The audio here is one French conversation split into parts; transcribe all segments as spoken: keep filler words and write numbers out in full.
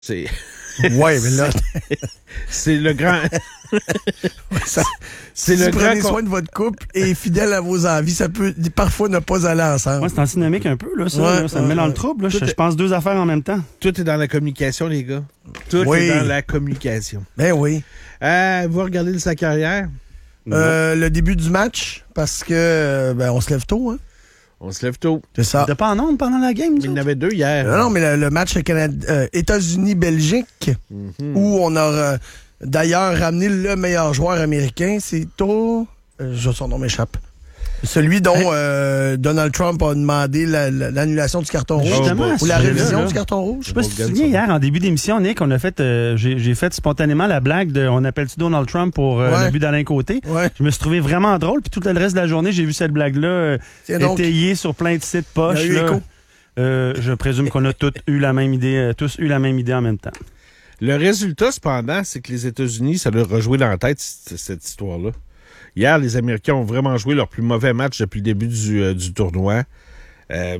C'est... Ouais, mais là... c'est le grand... ça, c'est si le vous grand... prenez soin de votre couple et fidèle à vos envies, ça peut parfois ne pas aller ensemble. Moi, c'est antinomique un peu, là, ça. Ouais, là, ça ouais, me met dans ouais. le trouble. Là. Je, Tout je pense deux affaires en même temps. Tout est dans la communication, les gars. Tout Oui. est dans la communication. Ben oui. Euh, vous regardez le sa carrière? Euh, le début du match, parce que euh, ben, on se lève tôt, hein? On se lève tôt. C'est ça. T'es pas en onde pendant la game, Il y en avait deux hier. Non, non, mais le, le match Canada, euh, États-Unis-Belgique, Mm-hmm. où on a euh, d'ailleurs ramené le meilleur joueur américain, c'est Toro. Euh, je- son nom m'échappe. Celui dont euh, Donald Trump a demandé la- la- l'annulation du carton rouge. Justement, Ou à ce la sujet-là, révision là. du carton rouge. Je sais pas si tu te souviens, hier, en début d'émission, Nick, on a fait, euh, j'ai, j'ai fait spontanément la blague de, on appelle-tu Donald Trump pour euh, Ouais. le but d'Alain Côté. Ouais. Je me suis trouvé vraiment drôle, puis tout le reste de la journée, j'ai vu cette blague-là euh, Tiens donc. étayée sur plein de sites poches. Il y a eu là. écho. Euh, je présume qu'on a tous eu la même idée, euh, tous eu la même idée en même temps. Le résultat, cependant, c'est que les États-Unis, ça leur a rejoué dans la tête, c- cette histoire-là. Hier, les Américains ont vraiment joué leur plus mauvais match depuis le début du, euh, du tournoi. Euh,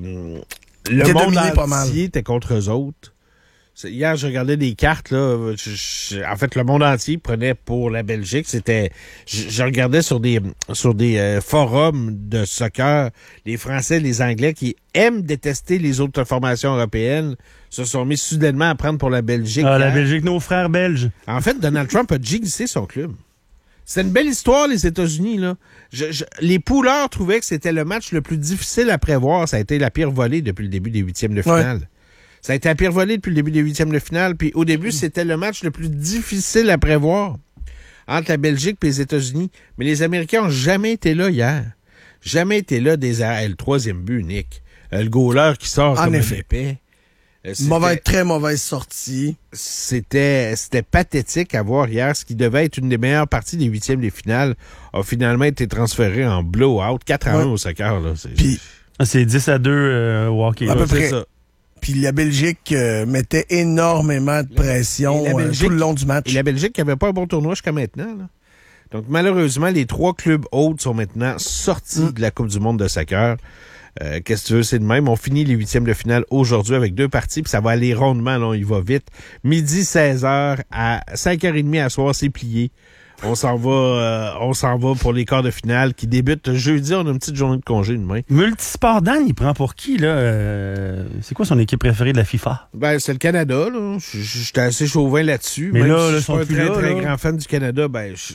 le Était monde dominé pas mal. entier était contre eux autres. C'est- Hier, je regardais des cartes, là. Je- je- en fait, le monde entier prenait pour la Belgique. C'était. Je, je regardais sur des sur des euh, forums de soccer, les Français, les Anglais qui aiment détester les autres formations européennes se sont mis soudainement à prendre pour la Belgique. Ah, la hier. Belgique, nos frères belges. En fait, Donald Trump a jinxé son club. C'est une belle histoire, les États-Unis, là. Je, je- les pouleurs trouvaient que c'était le match le plus difficile à prévoir. Ça a été la pire volée depuis le début des huitièmes de finale. Ouais. Ça a été la pire volée depuis le début des huitièmes de finale. Puis au début, c'était le match le plus difficile à prévoir entre la Belgique et les États-Unis. Mais les Américains n'ont jamais été là hier. Jamais été là des arrêts. Le troisième but, Nick. Euh, le goaler qui sort En comme effet. un épais. Euh, c'était- Mauvaise, très mauvaise sortie. c'était c'était pathétique à voir hier. Ce qui devait être une des meilleures parties des huitièmes des finales a finalement été transféré en blowout. quatre à un Ouais. au soccer. Là. C'est, Puis, Ah, c'est dix à deux euh, au hockey. à là. peu c'est près. ça. puis la Belgique euh, mettait énormément de pression Et la euh, Belgique- tout le long du match. Et la Belgique qui n'avait pas un bon tournoi jusqu'à maintenant. Là. Donc malheureusement, les trois clubs hôtes sont maintenant sortis Mm. de la Coupe du monde de soccer. Euh, qu'est-ce que tu veux, c'est de même. On finit les huitièmes de finale aujourd'hui avec deux parties, puis ça va aller rondement, là, il va vite. Midi seize heures à cinq heures trente à soir, c'est plié. On s'en va euh, on s'en va pour les quarts de finale qui débutent jeudi. On a une petite journée de congé demain. Multisport, Dan, il prend pour qui, là? Euh, c'est quoi son équipe préférée de la FIFA? Ben, c'est le Canada, là. Je- je- J'étais assez chauvin là-dessus. Mais Même là, si là, je ils suis sont pas un plus très, là, très là. grand fan du Canada, ben, je,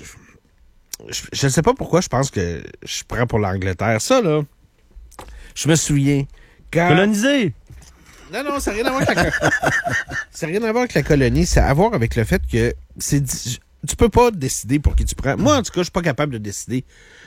je, je sais pas pourquoi je pense que je prends pour l'Angleterre. Ça, là, je me souviens. Quand... Colonisé! Non, non, ça n'a rien à voir avec la, ça n'a rien à voir avec la colonie. Ça a à voir avec le fait que c'est di- tu peux pas décider pour qui tu prends. Moi, en tout cas, je suis pas capable de décider.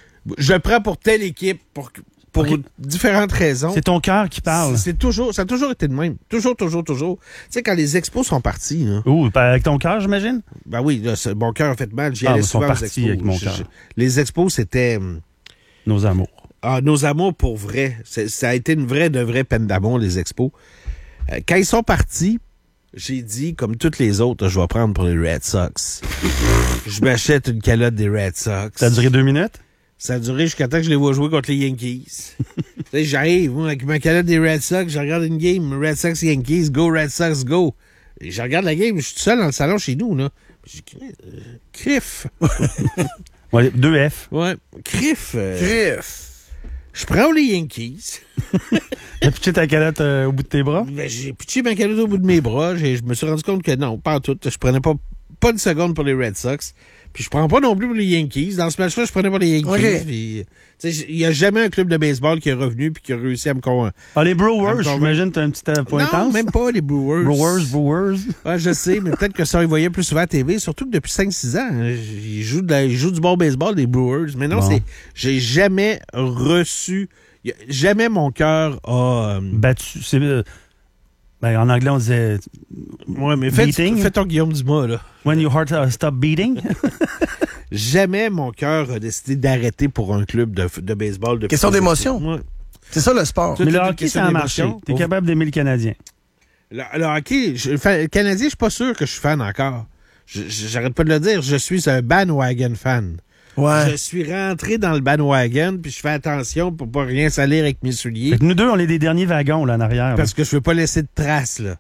Je prends pour telle équipe pour, pour Ok. différentes raisons. C'est ton cœur qui parle. C'est toujours, ça a toujours été de même. Toujours, toujours, toujours. Tu sais, quand les expos sont partis, là, Ouh, ben, avec ton cœur, j'imagine? ben oui, là, c'est- mon cœur a fait mal. J'y Ah, allais ils sont souvent aux partis expos. avec mon Je- cœur. je- Les expos, c'était hum, Nos amours. ah, nos amours pour vrai. C'est- Ça a été une vraie, de vraie peine d'amour, les expos. Euh, quand ils sont partis, j'ai dit, comme toutes les autres, je vais prendre pour les Red Sox. Je m'achète une calotte des Red Sox. Ça a duré deux minutes? Ça a duré jusqu'à temps que je les vois jouer contre les Yankees. Tu sais, j'arrive, moi, avec ma calotte des Red Sox, je regarde une game, Red Sox Yankees, go Red Sox, go. Et je regarde la game, je suis tout seul dans le salon chez nous, là. J'ai dit, euh, Criff. Ouais, deux F. Ouais, Criff. euh, Griff. je prends les Yankees. T'as pitché ta calotte euh, au bout de tes bras? Ben, j'ai pitché ma calotte au bout de mes bras. J'ai- Je me suis rendu compte que non, pas en tout. Je prenais pas, pas une seconde pour les Red Sox. Puis je prends pas non plus pour les Yankees. Dans ce match-là, je prenais pas les Yankees. Ok. Puis, tu sais, il y a jamais un club de baseball qui est revenu puis qui a réussi à me convaincre. Ah, les Brewers, Encore j'imagine, t'as un petit euh, point Non, intense? même pas les Brewers. Brewers, Brewers. Ouais, je sais, mais peut-être que ça, ils voyaient plus souvent à T V, surtout que depuis cinq six ans, hein, ils jouent, de la- ils jouent du bon baseball, les Brewers. Mais non, Bon. c'est, j'ai jamais reçu, y a- jamais mon cœur a... euh, Battu. C'est, euh, ben, en anglais, on disait ouais, mais fais, beating. fais ton Guillaume Dumas, là. When your heart uh, stop beating. Jamais mon cœur a décidé d'arrêter pour un club de, de baseball. Depuis Question que j'ai- d'émotion. Ouais. C'est ça le sport. Tout- Mais le une hockey, question ça a marché. d'émotion. T'es Au- capable d'aimer le Canadien. Le, le hockey, je, fa- le Canadien, je suis pas sûr que je suis fan encore. Je- je- J'arrête pas de le dire, je suis un bandwagon fan. Ouais. Je suis rentré dans le bandwagon, puis je fais attention pour pas rien salir avec mes souliers. Fait que nous deux, on est des derniers wagons, là, en arrière. Parce que je veux pas laisser de traces, là.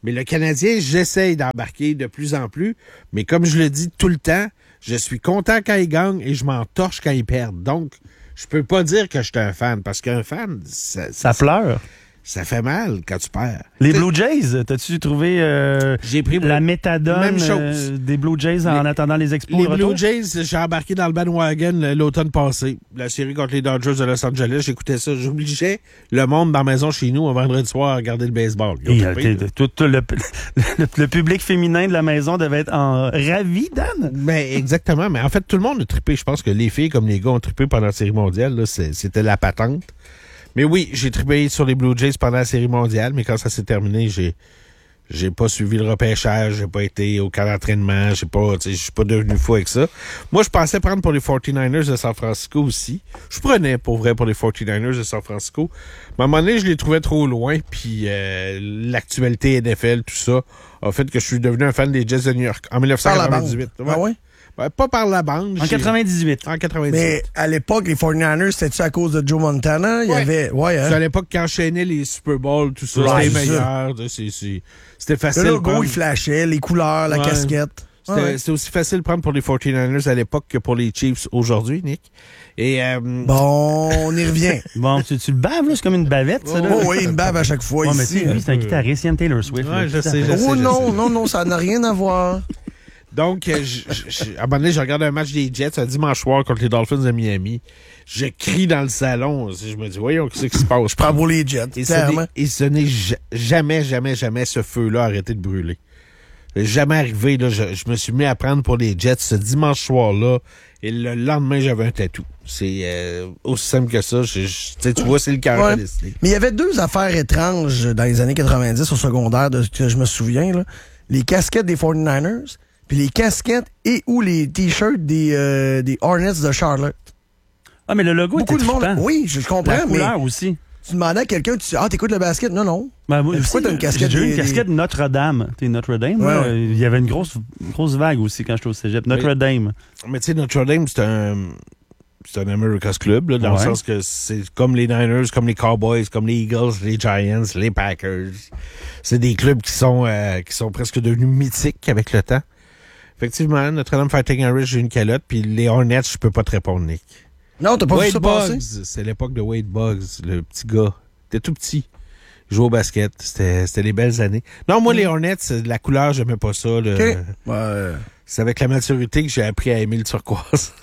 Mais le Canadien, j'essaye d'embarquer de plus en plus. Mais comme je le dis tout le temps, je suis content quand ils gagnent et je m'en torche quand ils perdent. Donc, je peux pas dire que je suis un fan, parce qu'un fan, ça, Ça pleure. ça fait mal quand tu perds. Les T'sais, Blue Jays, t'as-tu trouvé euh, J'ai pris la méthadone même chose. euh, des Blue Jays en Les- attendant les expos Les retour? Blue Jays, j'ai embarqué dans le bandwagon euh, l'automne passé. La série contre les Dodgers de Los Angeles, j'écoutais ça. J'obligeais le monde dans la maison chez nous un vendredi soir à regarder le baseball. Ils ont Et, euh, trippé, t'es- là. tout, tout le, le, le public féminin de la maison devait être en ravi, Dan. Ben, exactement. Mais en fait, tout le monde a trippé. Je pense que les filles comme les gars ont trippé pendant la série mondiale. Là. C'est- C'était la patente. Mais oui, j'ai trippé sur les Blue Jays pendant la série mondiale, mais quand ça s'est terminé, j'ai j'ai pas suivi le repêchage, j'ai pas été au camp d'entraînement, j'ai pas, tu sais, je suis pas devenu fou avec ça. Moi, je pensais prendre pour les forty-niners de San Francisco aussi. Je prenais pour vrai pour les forty-niners de San Francisco. Mais à un moment donné, je les trouvais trop loin, puis euh, l'actualité N F L, tout ça, a fait que je suis devenu un fan des Jets de New York en dix-neuf cent quatre-vingt-dix-huit. Par la bande. Ah ouais? Ben, pas par la bande. En j'ai- quatre-vingt-dix-huit. En quatre-vingt-dix-huit. Mais à l'époque, les forty-niners, c'était-tu à cause de Joe Montana? Il y Ouais. avait. Ouais, hein? C'est à l'époque qui enchaînait les Super Bowls, tout ça. Ouais, C'était c'est meilleur. c'est- c'est- C'était facile. Le de logo, prendre. il flashait, les couleurs, la Ouais. casquette. C'était Ouais. c'était aussi facile de prendre pour les forty-niners à l'époque que pour les Chiefs aujourd'hui, Nick. Et euh, Bon, on y revient. Bon, tu, tu le baves, là? C'est comme une bavette, ça, là? Oh oui, une bave à chaque fois Ouais, mais ici. tu sais, lui, c'est un guitariste, il aime Taylor Swift. Ouais, là. je sais, je Oh sais, non, sais. non, non, ça n'a rien à voir. donc, euh, je- je- je- à un moment donné, je regarde un match des Jets un dimanche soir contre les Dolphins de Miami. Je crie dans le salon. Je me dis, voyons, qu'est-ce qui se passe? Je prends pour les Jets, Et ce n'est- clairement. et ce n'est ja- jamais, jamais, jamais ce feu-là a arrêté de brûler. Jamais arrivé, là, je, je me suis mis à prendre pour les Jets ce dimanche soir-là, et le lendemain, j'avais un tatou. C'est euh, aussi simple que ça. Je, je- tu sais, tu vois, c'est le cœur Ouais. décidé. Mais il y avait deux affaires étranges dans les années quatre-vingt-dix au secondaire, de ce que je me souviens. Là. Les casquettes des forty-niners, puis les casquettes et ou les T-shirts des, euh, des Hornets de Charlotte. Ah, mais le logo Beaucoup était de monde. trippant. Oui, je comprends, La mais couleur aussi. tu demandais à quelqu'un, tu dis, ah, t'écoutes le basket? Non, non. Ben, moi Mais pourquoi aussi, t'as une casquette J'ai eu des- une casquette de Notre-Dame. Tu sais, Notre-Dame, Ouais, là, ouais. il y avait une grosse, grosse vague aussi quand j'étais au cégep. Notre-Dame. Mais tu sais, Notre Dame, c'est un, c'est un America's Club, là, dans Ouais. le sens que c'est comme les Niners, comme les Cowboys, comme les Eagles, les Giants, les Packers. C'est des clubs qui sont, euh, qui sont presque devenus mythiques avec le temps. Effectivement, Notre-Dame Fighting Irish, j'ai une calotte, puis les Hornets, je peux pas te répondre, Nick. Non, t'as pas vu Wade ça passer? Buggs, c'est l'époque de Wade Buggs, le petit gars. Il était tout petit. Il jouait au basket. C'était c'était les belles années. Non, moi, les Hornets, c'est- la couleur, j'aimais pas ça. le- OK. Ouais. C'est avec la maturité que j'ai appris à aimer le turquoise.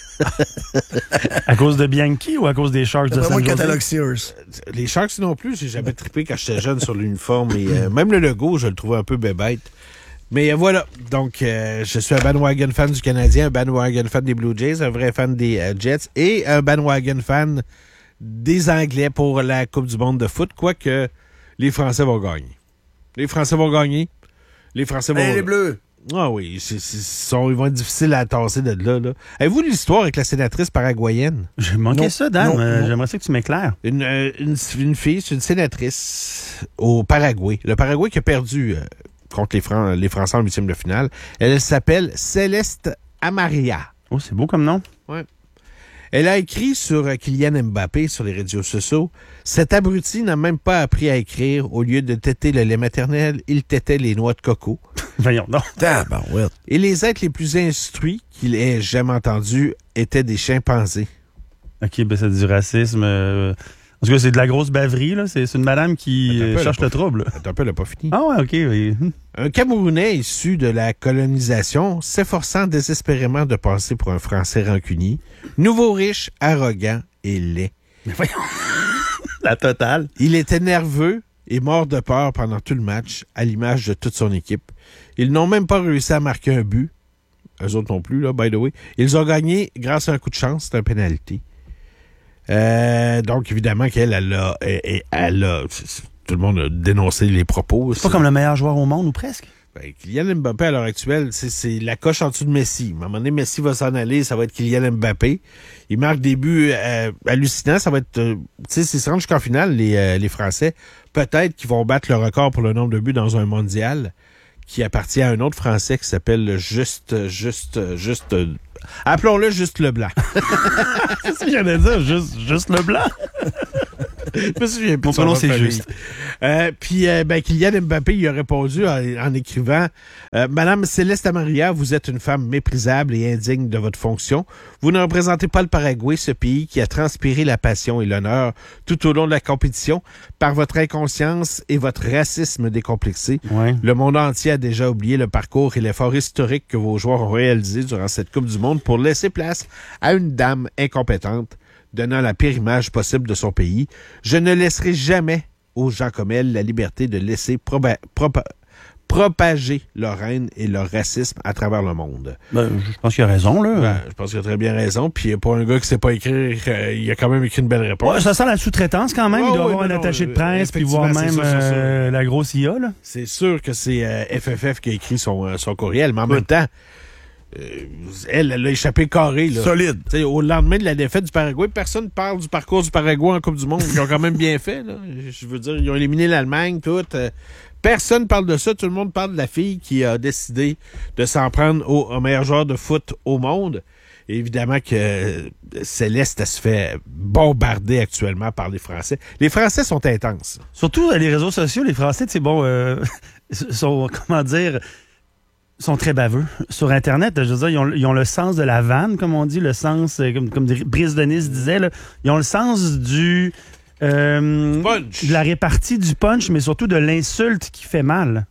À cause de Bianchi ou à cause des Sharks de D'après moi, San le Jose? catalogue Sears. Les Sharks non plus, j'ai jamais trippé quand j'étais jeune sur l'uniforme. Et euh, même le logo, je le trouvais un peu bébête. Mais euh, voilà, donc euh, je suis un bandwagon fan du Canadien, un bandwagon fan des Blue Jays, un vrai fan des euh, Jets et un bandwagon fan des Anglais pour la Coupe du monde de foot, quoique les Français vont gagner. Les Français vont gagner. Les Français vont... Hey, les Bleus. Ah oui, c'est, c'est, sont, ils vont être difficiles à tasser de là. là. Avez-vous l'histoire avec la sénatrice paraguayenne? J'ai manqué Non, ça, Dan. non, Euh, non. J'aimerais ça que tu m'éclaires. Une, euh, une, une fille, c'est une sénatrice au Paraguay. Le Paraguay qui a perdu euh, contre les, Fran- les Français en huitième de finale. Elle s'appelle Céleste Amaria. Oh, c'est beau comme nom. Elle a écrit sur euh, Kylian Mbappé sur les réseaux sociaux. Cet abruti n'a même pas appris à écrire. Au lieu de téter le lait maternel, il tétait les noix de coco. Voyons, non. Tabarouette. Et les êtres les plus instruits qu'il ait jamais entendus étaient des chimpanzés. OK, ben c'est du racisme. euh, En tout cas, c'est de la grosse baverie, là. C'est c'est une madame qui Attends un euh, peu, cherche elle a le pas trouble. Attends un peu, elle n'a pas fini. Ah ouais, OK. Oui. Un Camerounais issu de la colonisation s'efforçant désespérément de passer pour un Français rancunier, nouveau riche, arrogant et laid. Mais voyons. La totale. Il était nerveux et mort de peur pendant tout le match, à l'image de toute son équipe. Ils n'ont même pas réussi à marquer un but. Eux autres non plus, là, by the way. Ils ont gagné grâce à un coup de chance, c'est un pénalité. Euh, donc, évidemment qu'elle, elle a, elle, elle a, tout le monde a dénoncé les propos. C'est pas comme le meilleur joueur au monde, ou presque? Ben, Kylian Mbappé, à l'heure actuelle, c'est, c'est la coche en dessous de Messi. À un moment donné, Messi va s'en aller, ça va être Kylian Mbappé. Il marque des buts euh, hallucinants. Ça va être... Euh, tu sais, s'ils se rendent jusqu'en finale, les, euh, les Français, peut-être qu'ils vont battre le record pour le nombre de buts dans un mondial qui appartient à un autre Français qui s'appelle Juste... Juste... Juste... Euh, appelons-le Juste Leblanc. C'est ça que j'allais dire, juste, juste le blanc. Je me souviens plus. Mon prénom, c'est juste. Euh, puis, euh, ben, Kylian Mbappé, il a répondu en, en écrivant euh, « Madame Céleste Amarilla, vous êtes une femme méprisable et indigne de votre fonction. Vous ne représentez pas le Paraguay, ce pays qui a transpiré la passion et l'honneur tout au long de la compétition par votre inconscience et votre racisme décomplexé. Ouais. Le monde entier a déjà oublié le parcours et l'effort historique que vos joueurs ont réalisé durant cette Coupe du Monde pour laisser place à une dame incompétente, donnant la pire image possible de son pays. Je ne laisserai jamais aux gens comme elle la liberté de laisser proba- propa- propager leur haine et leur racisme à travers le monde. » Ben, je pense qu'il a raison, là. Ben, je pense qu'il a très bien raison. Puis pour un gars qui ne sait pas écrire, euh, il a quand même écrit une belle réponse. Ouais, ça sent la sous-traitance quand même. Ouais, il doit ouais, avoir non, un attaché non, de presse, puis effectivement, voir même c'est ça, c'est euh, ça. la grosse I A. Là. C'est sûr que c'est euh, F F F qui a écrit son, euh, son courriel, mais en même temps, euh, elle, elle a échappé carré. Là. Solide. T'sais, au lendemain de la défaite du Paraguay, personne ne parle du parcours du Paraguay en Coupe du Monde. Ils ont quand même bien fait. Là. Je veux dire, ils ont éliminé l'Allemagne, tout. Euh, personne parle de ça. Tout le monde parle de la fille qui a décidé de s'en prendre au, au meilleur joueur de foot au monde. Et évidemment que euh, Céleste, elle se fait bombarder actuellement par les Français. Les Français sont intenses. Surtout les réseaux sociaux, les Français, c'est bon, euh, sont, comment dire, sont très baveux. Sur Internet, je veux dire, ils ont, ils ont le sens de la vanne, comme on dit, le sens, euh, comme, comme Brice Denis disait, là, ils ont le sens du... Euh, Punch. de la répartie du punch, mais surtout de l'insulte qui fait mal.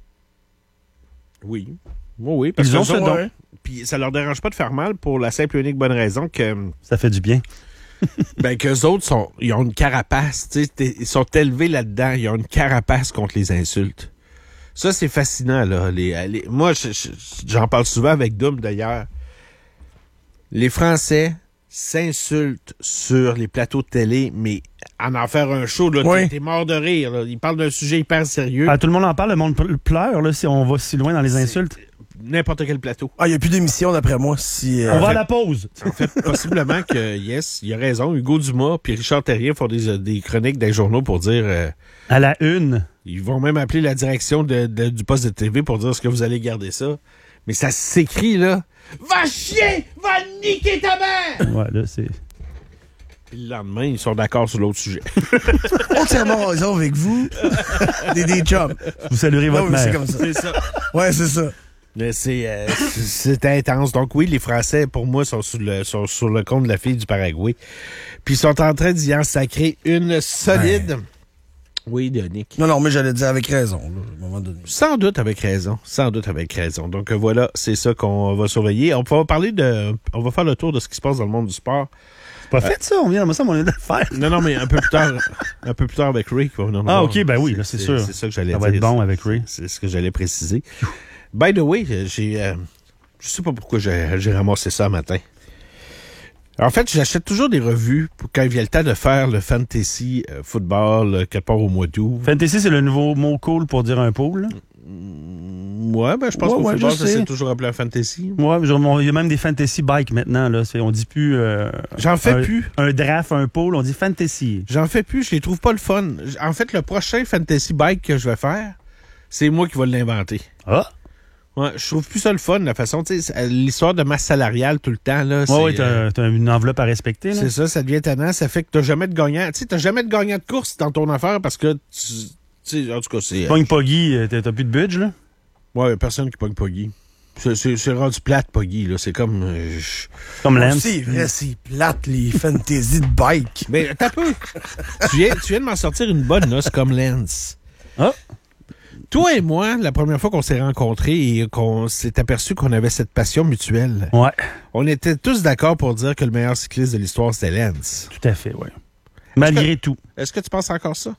Oui. Oui, oui. Parce Ils que ont eux ce autres, don. ouais. Puis ça leur dérange pas de faire mal pour la simple et unique bonne raison que Ça fait du bien. ben qu'eux autres sont ils ont une carapace, tu sais, ils sont élevés là-dedans, ils ont une carapace contre les insultes. Ça c'est fascinant là, les, les moi je, je, j'en parle souvent avec Doom d'ailleurs. Les Français s'insultent sur les plateaux de télé, mais en en faire un show, là, Oui. t'es, t'es mort de rire. Là. Ils parlent d'un sujet hyper sérieux. Ah, tout le monde en parle, le monde pleure là, si on va si loin dans les insultes. N'importe quel plateau. Ah, il n'y a plus d'émission, d'après moi. Si, euh, On va fait- à la pause. En fait, possiblement que, yes, il a raison. Hugo Dumas puis Richard Terrien font des, des chroniques dans les journaux pour dire... Euh, À la une. ils vont même appeler la direction de, de- du poste de T V pour dire ce que vous allez garder ça. Mais ça s'écrit, là. Va chier! Va niquer ta mère! Ouais, là, c'est... Puis le lendemain, ils sont d'accord sur l'autre sujet. entièrement raison avec vous. des, des chums. Vous saluerez Ah votre oui, c'est mère. comme ça. C'est ça. Ouais, c'est ça. Mais c'est, euh, c'est, c'est intense. Donc oui, les Français, pour moi, sont sur le, sont sur le compte de la fille du Paraguay. Puis ils sont en train d'y en sacrer une solide. Oui, Donick. Non, non, mais j'allais dire avec raison, là, à un moment donné. Sans doute avec raison. Sans doute avec raison. Donc euh, voilà, c'est ça qu'on va surveiller. On va parler de... On va faire le tour de ce qui se passe dans le monde du sport. Pas fait ça, on vient moi ça, on vient de le faire. Non, non, mais un peu plus tard, un peu plus tard avec Ray. qui va venir nous Ah, voir. ok, ben oui, là, c'est sûr. C'est ça que j'allais Ça dire. va être bon avec Ray. C'est ce que j'allais préciser. By the way, j'ai, euh, je sais pas pourquoi j'ai, j'ai ramassé ça un matin. En fait, j'achète toujours des revues pour quand il vient le temps de faire le fantasy euh, football euh, quelque part au mois d'août. Fantasy, c'est le nouveau mot cool pour dire un pool. là. Ouais, ben je pense Ouais, qu'au ouais, football, je ça sais. s'est toujours appelé un fantasy. Ouais, je- on- il y a même des fantasy bikes maintenant. Là. C'est- On dit plus euh, J'en fais un, plus. un draft, un pool, on dit fantasy. J'en fais plus, je les trouve pas le fun. En fait, le prochain fantasy bike que je vais faire, c'est moi qui vais l'inventer. Ah! Ouais, je trouve plus ça le fun, la façon, tu sais, l'histoire de masse salariale tout le temps, là. Ouais, c'est, ouais, t'as, euh, t'as une enveloppe à respecter. Là. c'est ça, ça devient tannant, ça fait que t'as jamais de gagnant. Tu sais, t'as jamais de gagnant de course dans ton affaire parce que, tu tu sais, en tout cas, c'est... euh, Pogne Poggy, euh, t'as, t'as plus de budget, là? ouais, personne qui pogne Poggy. C'est, c'est, c'est rendu plate, Poggy, là. C'est comme... euh, je- Comme Oh, Lance. c'est vrai, c'est plate, les fantasy de bike. Mais attends un peu. tu, viens, tu viens de m'en sortir une bonne, là, c'est comme Lance. Ah! Toi et moi, la première fois qu'on s'est rencontrés et qu'on s'est aperçu qu'on avait cette passion mutuelle, Ouais, on était tous d'accord pour dire que le meilleur cycliste de l'histoire, c'était Lance. tout à fait, ouais. Malgré tout. Est-ce que tu penses encore ça?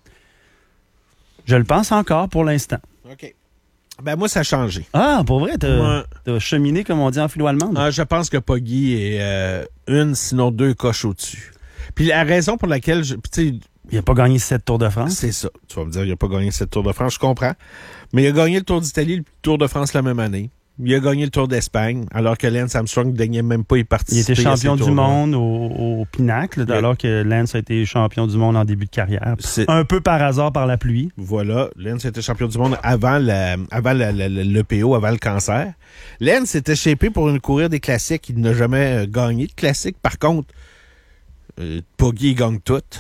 Je le pense encore pour l'instant. OK. Ben moi, ça a changé. Ah, pour vrai, t'as, Ouais. t'as cheminé, comme on dit en philo-allemande. Ah, je pense que Poggy est euh, une, sinon deux coches au-dessus. Puis la raison pour laquelle, je, puis tu sais, Il a pas gagné sept Tours de France. c'est ça. Tu vas me dire, il n'a pas gagné cette Tour de France, je comprends. Mais il a gagné le Tour d'Italie, le Tour de France la même année. Il a gagné le Tour d'Espagne, alors que Lance Armstrong ne daignait même pas y Il participer. était à ces champion du tours-là. monde au, au pinacle, Le- alors que Lance a été champion du monde en début de carrière. C'est- Un peu par hasard par la pluie. Voilà, Lance était champion du monde avant, la, avant la, la- la- l'E P O, avant le cancer. Lance était shapé pour une courir des classiques. Il n'a jamais euh, gagné de classique. Par contre, euh, Poggy il gagne tout.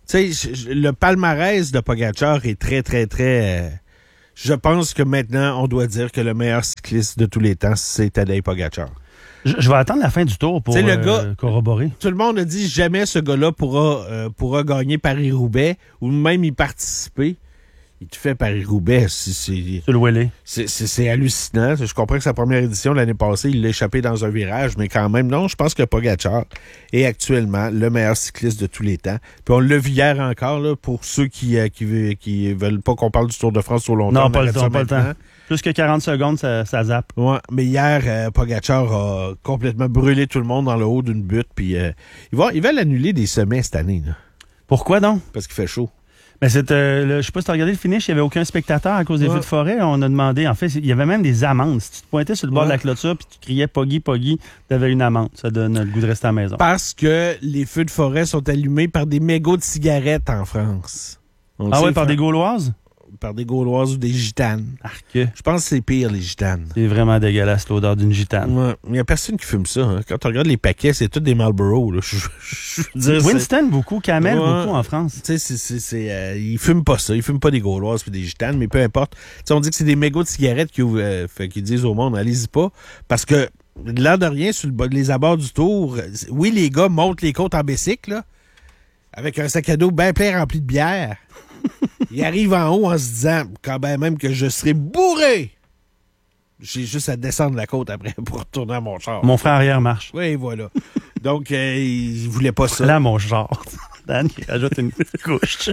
Tu sais, le palmarès de Pogačar est très, très, très... Euh, je pense que maintenant, on doit dire que le meilleur cycliste de tous les temps, c'est Tadej Pogačar. Je, je vais attendre la fin du tour pour le euh, gars, corroborer. Tout le monde a dit jamais ce gars-là pourra, euh, pourra gagner Paris-Roubaix ou même y participer. Il te fait Paris-Roubaix. C'est, c'est, C'est le Welly. c'est, c'est, c'est hallucinant. Je comprends que sa première édition l'année passée, il l'a échappé dans un virage, mais quand même, non, je pense que Pogačar est actuellement le meilleur cycliste de tous les temps. Puis on l'a vu hier encore, là, pour ceux qui, euh, qui, veulent, qui veulent pas qu'on parle du Tour de France trop longtemps. Non, pas le temps, pas le temps. Plus que quarante secondes, ça, ça zappe. Ouais, mais hier, euh, Pogačar a complètement brûlé tout le monde dans le haut d'une butte. Puis euh, il va, il va l'annuler des sommets cette année, là. Pourquoi donc? Parce qu'il fait chaud. Mais c'est, euh, le, je sais pas si tu as regardé le finish, il n'y avait aucun spectateur à cause des ouais. feux de forêt. On a demandé, en fait, il y avait même des amendes. Si tu te pointais sur le bord ouais. de la clôture puis tu criais Poggy, Poggy, tu avais une amende. Ça donne le goût de rester à la maison. Parce que les feux de forêt sont allumés par des mégots de cigarettes en France. On ah sait, ouais, par Fran- des Gauloises? Par des Gauloises ou des gitanes. Arc. Je pense que c'est pire, les gitanes. C'est vraiment dégueulasse, l'odeur d'une gitane. Ouais. Il n'y a personne qui fume ça. Hein. Quand tu regardes les paquets, c'est tous des Marlboro. Là. Je, je, je veux dire, Winston, c'est... beaucoup. Camel, ouais. beaucoup en France. Tu sais, c'est, c'est, c'est, euh, ils fument pas ça. Ils fument pas des Gauloises et des gitanes, mais peu importe. T'sais, on dit que c'est des mégots de cigarettes qui, euh, fait, qui disent au monde, allez-y pas. Parce que, l'air de rien, sur le, les abords du Tour, oui, les gars montent les côtes en bicycle, là, avec un sac à dos bien plein rempli de bière. Ils arrivent en haut en se disant, quand ben même que je serai bourré. J'ai juste à descendre la côte après pour retourner à mon char. Mon frère arrière marche. Oui, voilà. Donc, euh, il voulait pas ça. Là, mon genre. Dan qui rajoute une couche.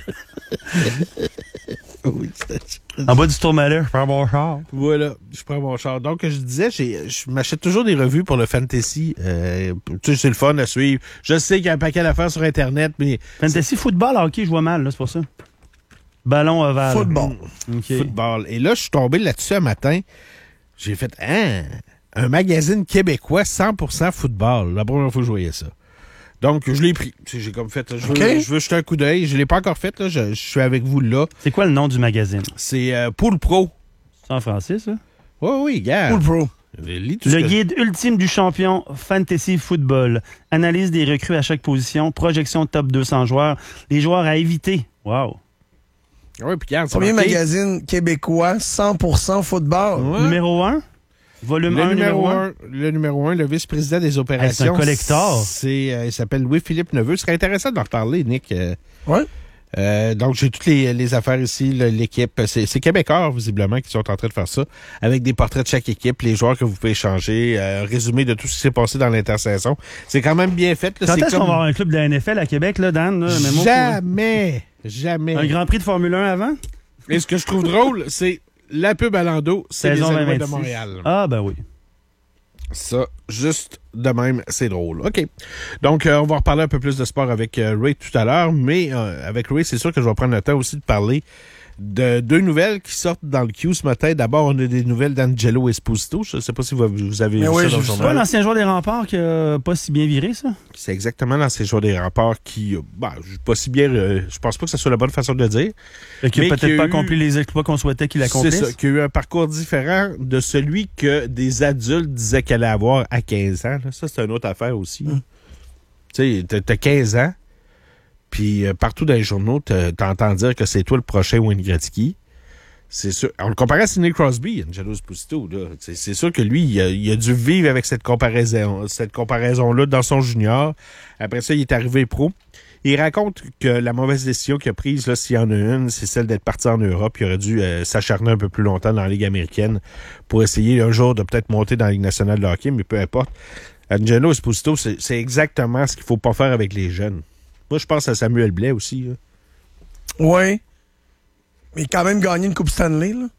Oui, en bas du Tourmalet, je prends mon char. Voilà, je prends mon char. Donc, je disais, j'ai, je m'achète toujours des revues pour le fantasy. Euh, tu sais, c'est le fun à suivre. Je sais qu'il y a un paquet d'affaires sur Internet, mais... Fantasy, football, hockey, je vois mal, là, c'est pour ça. Ballon ovale. Football. Okay. Football. Et là, je suis tombé là-dessus un matin. J'ai fait, hein, un magazine québécois cent pour cent football. La première fois que je voyais ça. Donc, je l'ai pris. J'ai comme fait, je veux, okay. je veux jeter un coup d'œil. Je l'ai pas encore fait, là. Je, je suis avec vous là. C'est quoi le nom du magazine? C'est euh, Pool Pro. C'est en français, ça? Oui, oui, gars. Pool Pro. Le que... guide ultime du champion Fantasy Football. Analyse des recrues à chaque position. Projection de top deux cents joueurs. Les joueurs à éviter. Wow. Oui, puis regarde, premier marqué. magazine québécois cent pour cent football. Ouais. Numéro un? Volume le un, numéro numéro un. un. Le numéro un, le vice-président des opérations. Hey, c'est un collector. C'est, euh, il s'appelle Louis-Philippe Neveu. Ce serait intéressant d'en reparler, Nick. Euh, oui. Euh, donc, j'ai toutes les, les affaires ici, le, l'équipe. C'est, c'est Québécois, visiblement, qui sont en train de faire ça, avec des portraits de chaque équipe, les joueurs que vous pouvez échanger, euh, résumé de tout ce qui s'est passé dans l'intersaison. C'est quand même bien fait. Là. Quand c'est est-ce comme... qu'on va avoir un club de la N F L à Québec, là, Dan? Là, jamais! Jamais. Un Grand Prix de Formule un avant? Et ce que je trouve drôle, c'est la pub à l'endos, c'est les Alouettes de Montréal. Ah, ben oui. Ça, juste de même, c'est drôle. OK. Donc, euh, on va reparler un peu plus de sport avec euh, Ray tout à l'heure, mais euh, avec Ray, c'est sûr que je vais prendre le temps aussi de parler de deux nouvelles qui sortent dans le Q ce matin. D'abord, on a des nouvelles d'Angelo Esposito. Je ne sais pas si vous, vous avez mais vu oui, ça dans le journal. journal. C'est pas l'ancien joueur des Remparts qui n'a pas si bien viré, ça? C'est exactement l'ancien joueur des Remparts qui, bah, pas si bien, euh, je pense pas que ce soit la bonne façon de le dire. Et qui n'a peut-être qui a pas eu, accompli les exploits qu'on souhaitait qu'il accomplisse. C'est ça, qui a eu un parcours différent de celui que des adultes disaient qu'elle allait avoir à quinze ans. Là. Ça, c'est une autre affaire aussi. Mm. Tu sais, t'as quinze ans, puis euh, partout dans les journaux, t'entends dire que c'est toi le prochain Wayne Gretzky. C'est sûr. On le comparait à Sidney Crosby, Angelo Esposito. Là. C'est, c'est sûr que lui, il a, il a dû vivre avec cette comparaison, cette comparaison-là dans son junior. Après ça, il est arrivé pro. Il raconte que la mauvaise décision qu'il a prise, là, s'il y en a une, c'est celle d'être parti en Europe. Il aurait dû euh, s'acharner un peu plus longtemps dans la Ligue américaine pour essayer un jour de peut-être monter dans la Ligue nationale de hockey, mais peu importe. Angelo Esposito, c'est, c'est exactement ce qu'il faut pas faire avec les jeunes. Moi, je pense à Samuel Blais aussi. Là. Oui. Mais quand même gagné une Coupe Stanley, là.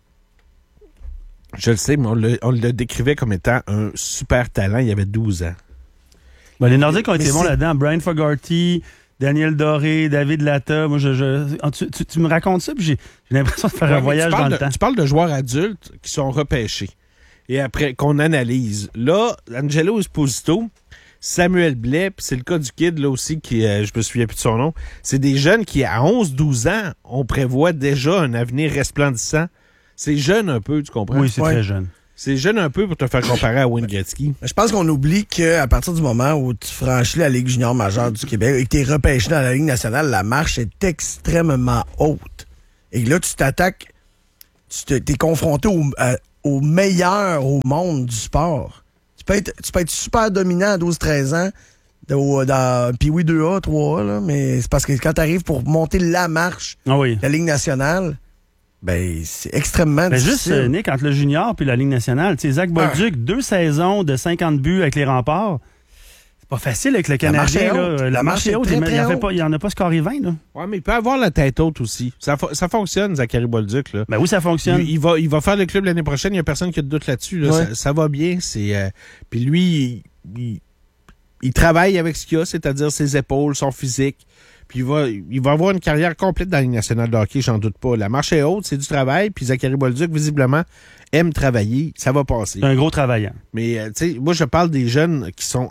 Je le sais, mais on le, on le décrivait comme étant un super talent. Il avait douze ans. Ben, les Nordiques ont mais été bons là-dedans. Brian Fogarty, Daniel Doré, David Latta. Moi, je, je tu, tu, tu me racontes ça, puis j'ai, j'ai l'impression de faire ouais, un voyage dans de, le temps. Tu parles de joueurs adultes qui sont repêchés. Et après, qu'on analyse. Là, Angelo Esposito, Samuel Blais, puis c'est le cas du kid, là aussi, qui, euh, je me souviens plus de son nom. C'est des jeunes qui, à onze douze ans, on prévoit déjà un avenir resplendissant. C'est jeune un peu, tu comprends? Oui, c'est ouais. très jeune. C'est jeune un peu pour te faire comparer à Wayne Gretzky. Je pense qu'on oublie qu'à partir du moment où tu franchis la Ligue junior majeure du Québec et que tu es repêché dans la Ligue nationale, la marche est extrêmement haute. Et là, tu t'attaques, tu t'es confronté au, à, au meilleur au monde du sport. Tu peux être, tu peux être super dominant à douze treize ans, dans, dans puis oui, deux A, trois A, là, mais c'est parce que quand tu arrives pour monter la marche Ah oui. de la Ligue nationale, ben, c'est extrêmement Ben difficile. juste, euh, Nick, entre le junior puis la Ligue nationale, tu sais, Zach Bolduc, Ah. deux saisons de cinquante buts avec les Remparts. C'est pas facile avec le marche Canadien. est là. haute. La, La marche marche est est haute. très, Il très en fait haute. pas- il en a pas scoré vingt. Là. Ouais, mais il peut avoir la tête haute aussi. Ça, fo- ça fonctionne, Zachary Bolduc, là. Ben oui, ça fonctionne. Il, il va, il va faire le club l'année prochaine, il n'y a personne qui a de doute là-dessus. Là. Ouais. Ça, ça va bien. C'est, euh, puis lui, il, il, il travaille avec ce qu'il a, c'est-à-dire ses épaules, son physique. Puis il va, il va avoir une carrière complète dans la Ligue nationale de hockey, j'en doute pas. La marche est haute, c'est du travail. Puis Zachary Bolduc, visiblement, aime travailler. Ça va passer. C'est un gros travaillant. Mais, euh, tu sais, moi, je parle des jeunes qui sont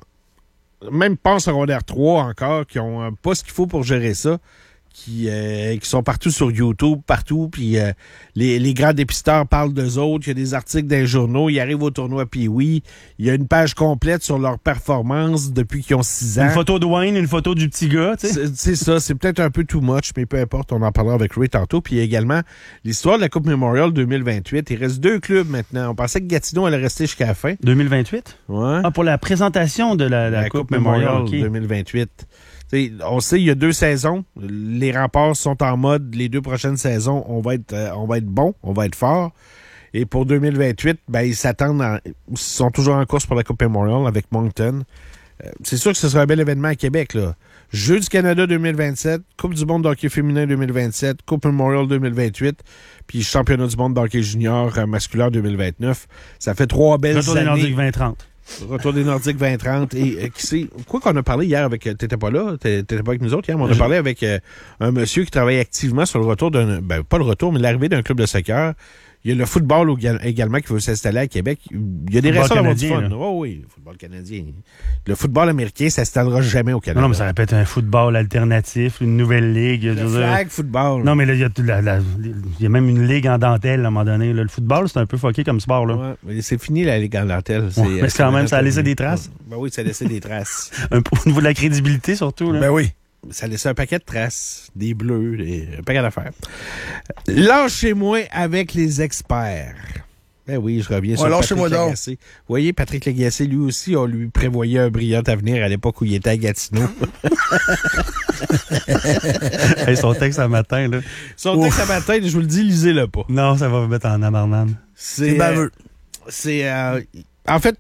même pas en secondaire trois encore, qui ont euh, pas ce qu'il faut pour gérer ça, qui, euh, qui sont partout sur YouTube, partout, puis euh, les, les grands dépisteurs parlent d'eux autres, il y a des articles dans les journaux, ils arrivent au tournoi puis oui, il y a une page complète sur leur performance depuis qu'ils ont six ans. Une photo de Wayne, une photo du petit gars, tu sais. C'est c'est ça, c'est peut-être un peu too much, mais peu importe, on en parlera avec Ray tantôt. Puis également, l'histoire de la Coupe Memorial deux mille vingt-huit, il reste deux clubs maintenant. On pensait que Gatineau allait rester jusqu'à la fin. deux mille vingt-huit? Ouais. Ah, pour la présentation de la, la, La Coupe, Coupe Memorial. Memorial ok. deux mille vingt-huit. T'sais, on sait, il y a deux saisons. Les Remparts sont en mode, les deux prochaines saisons, on va être, euh, on va être bon, on va être fort. Et pour deux mille vingt-huit, ben, ils s'attendent, à, ils sont toujours en course pour la Coupe Memorial avec Moncton. Euh, c'est sûr que ce sera un bel événement à Québec, là. Jeux du Canada deux mille vingt-sept, Coupe du monde d'hockey féminin deux mille vingt-sept, Coupe Memorial deux mille vingt-huit, puis Championnat du monde d'hockey junior euh, masculin deux mille vingt-neuf. Ça fait trois belles Retour des années. Nordiques vingt trente. Retour des Nordiques vingt trente. Et euh, qui sait, quoi qu'on a parlé hier avec. T'étais pas là, t'étais pas avec nous autres hier, mais on a parlé avec euh, un monsieur qui travaille activement sur le retour d'un. Ben, pas le retour, mais l'arrivée d'un club de soccer. Il y a le football également qui veut s'installer à Québec. Il y a des Football raisons d'avoir du canadien, fun. là. Oh oui, le football canadien. Le football américain, ça s'installera jamais au Canada. Non, non, mais ça va être un football alternatif, une nouvelle ligue. je Le veux dire. flag football. Non, mais là, il y, a tout la- la- il y a même une ligue en dentelle à un moment donné. là. Le football, c'est un peu fucké comme sport. Là. Ouais, mais c'est fini la Ligue en dentelle. Ouais, mais c'est quand même, ça a laissé des traces. Ben oui, ça a laissé des traces. Un, au niveau de la crédibilité, surtout. Là. Ben oui. Ça laissait un paquet de traces, des bleus, des, un paquet d'affaires. Lâchez-moi avec les experts. Ben oui, je reviens Ouais, sur Patrick lâchez-moi donc. Lagacé. Vous voyez, Patrick Lagacé, lui aussi, on lui prévoyait un brillant avenir à l'époque où il était à Gatineau. Hey, son texte ce matin, là. Son texte à matin, je vous le dis, lisez-le pas. Non, ça va me mettre en amarnane. C'est baveux. euh, C'est... euh, en fait,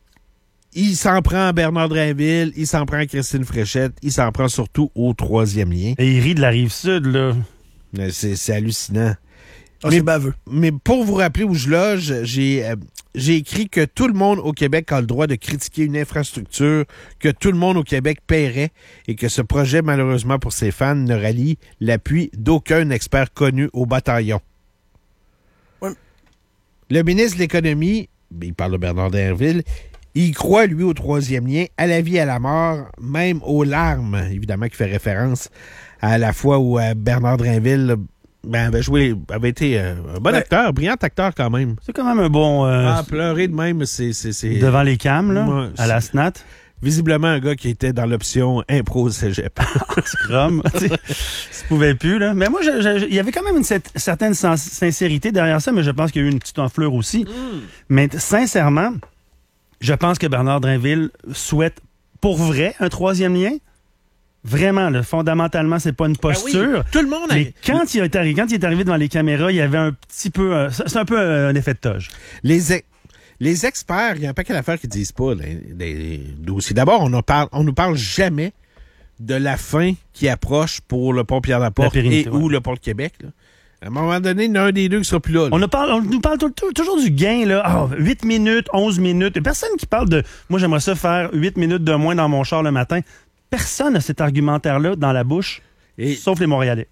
il s'en prend à Bernard Drainville, il s'en prend à Christine Fréchette, il s'en prend surtout au troisième lien. Et il rit de la rive sud, là. Euh, C'est c'est hallucinant. Ah, Mais- c'est baveux. Mais pour vous rappeler où je loge, j'ai euh, j'ai écrit que tout le monde au Québec a le droit de critiquer une infrastructure, que tout le monde au Québec paierait et que ce projet, malheureusement pour ses fans, ne rallie l'appui d'aucun expert connu au bataillon. Ouais. Le ministre de l'Économie, ben, il parle de Bernard Derville, il croit, lui, au troisième lien, à la vie, à la mort, même aux larmes, évidemment, qui fait référence à la fois où euh, Bernard Drainville ben, avait joué, avait été euh, un bon Ouais. acteur, brillant acteur quand même. C'est quand même un bon... euh, Ah, pleurer de même, c'est... c'est- c'est- devant les cams, là, Ouais, à la S N A T. Visiblement un gars qui était dans l'option impro au cégep. Scrum. tu sais, ça pouvait plus, là. Mais moi, je- je- il y avait quand même une cette- certaine sin- sincérité derrière ça, mais je pense qu'il y a eu une petite enflure aussi. Mais t- sincèrement, je pense que Bernard Drainville souhaite pour vrai un troisième lien. Vraiment, là, fondamentalement, c'est pas une Ben oui, posture. tout le monde a... Mais quand il, est arrivé, quand il est arrivé devant les caméras, il y avait un petit peu... euh, c'est un peu un effet de toge. Les, e- les experts, il y a un paquet d'affaires qu'ils disent pas, les, les dossiers. D'abord, on ne parle, on nous parle jamais de la fin qui approche pour le pont Pierre-Laporte La pérennité, et ou ouais. le pont de Québec. Là. À un moment donné, il y en a un des deux qui sera plus là. là. On, nous parle, on nous parle tout- tout- toujours du gain, là. Ah, huit minutes, onze minutes. Il y a personne qui parle de... Moi, j'aimerais ça faire huit minutes de moins dans mon char le matin. Personne n'a cet argumentaire-là dans la bouche, Et sauf les Montréalais.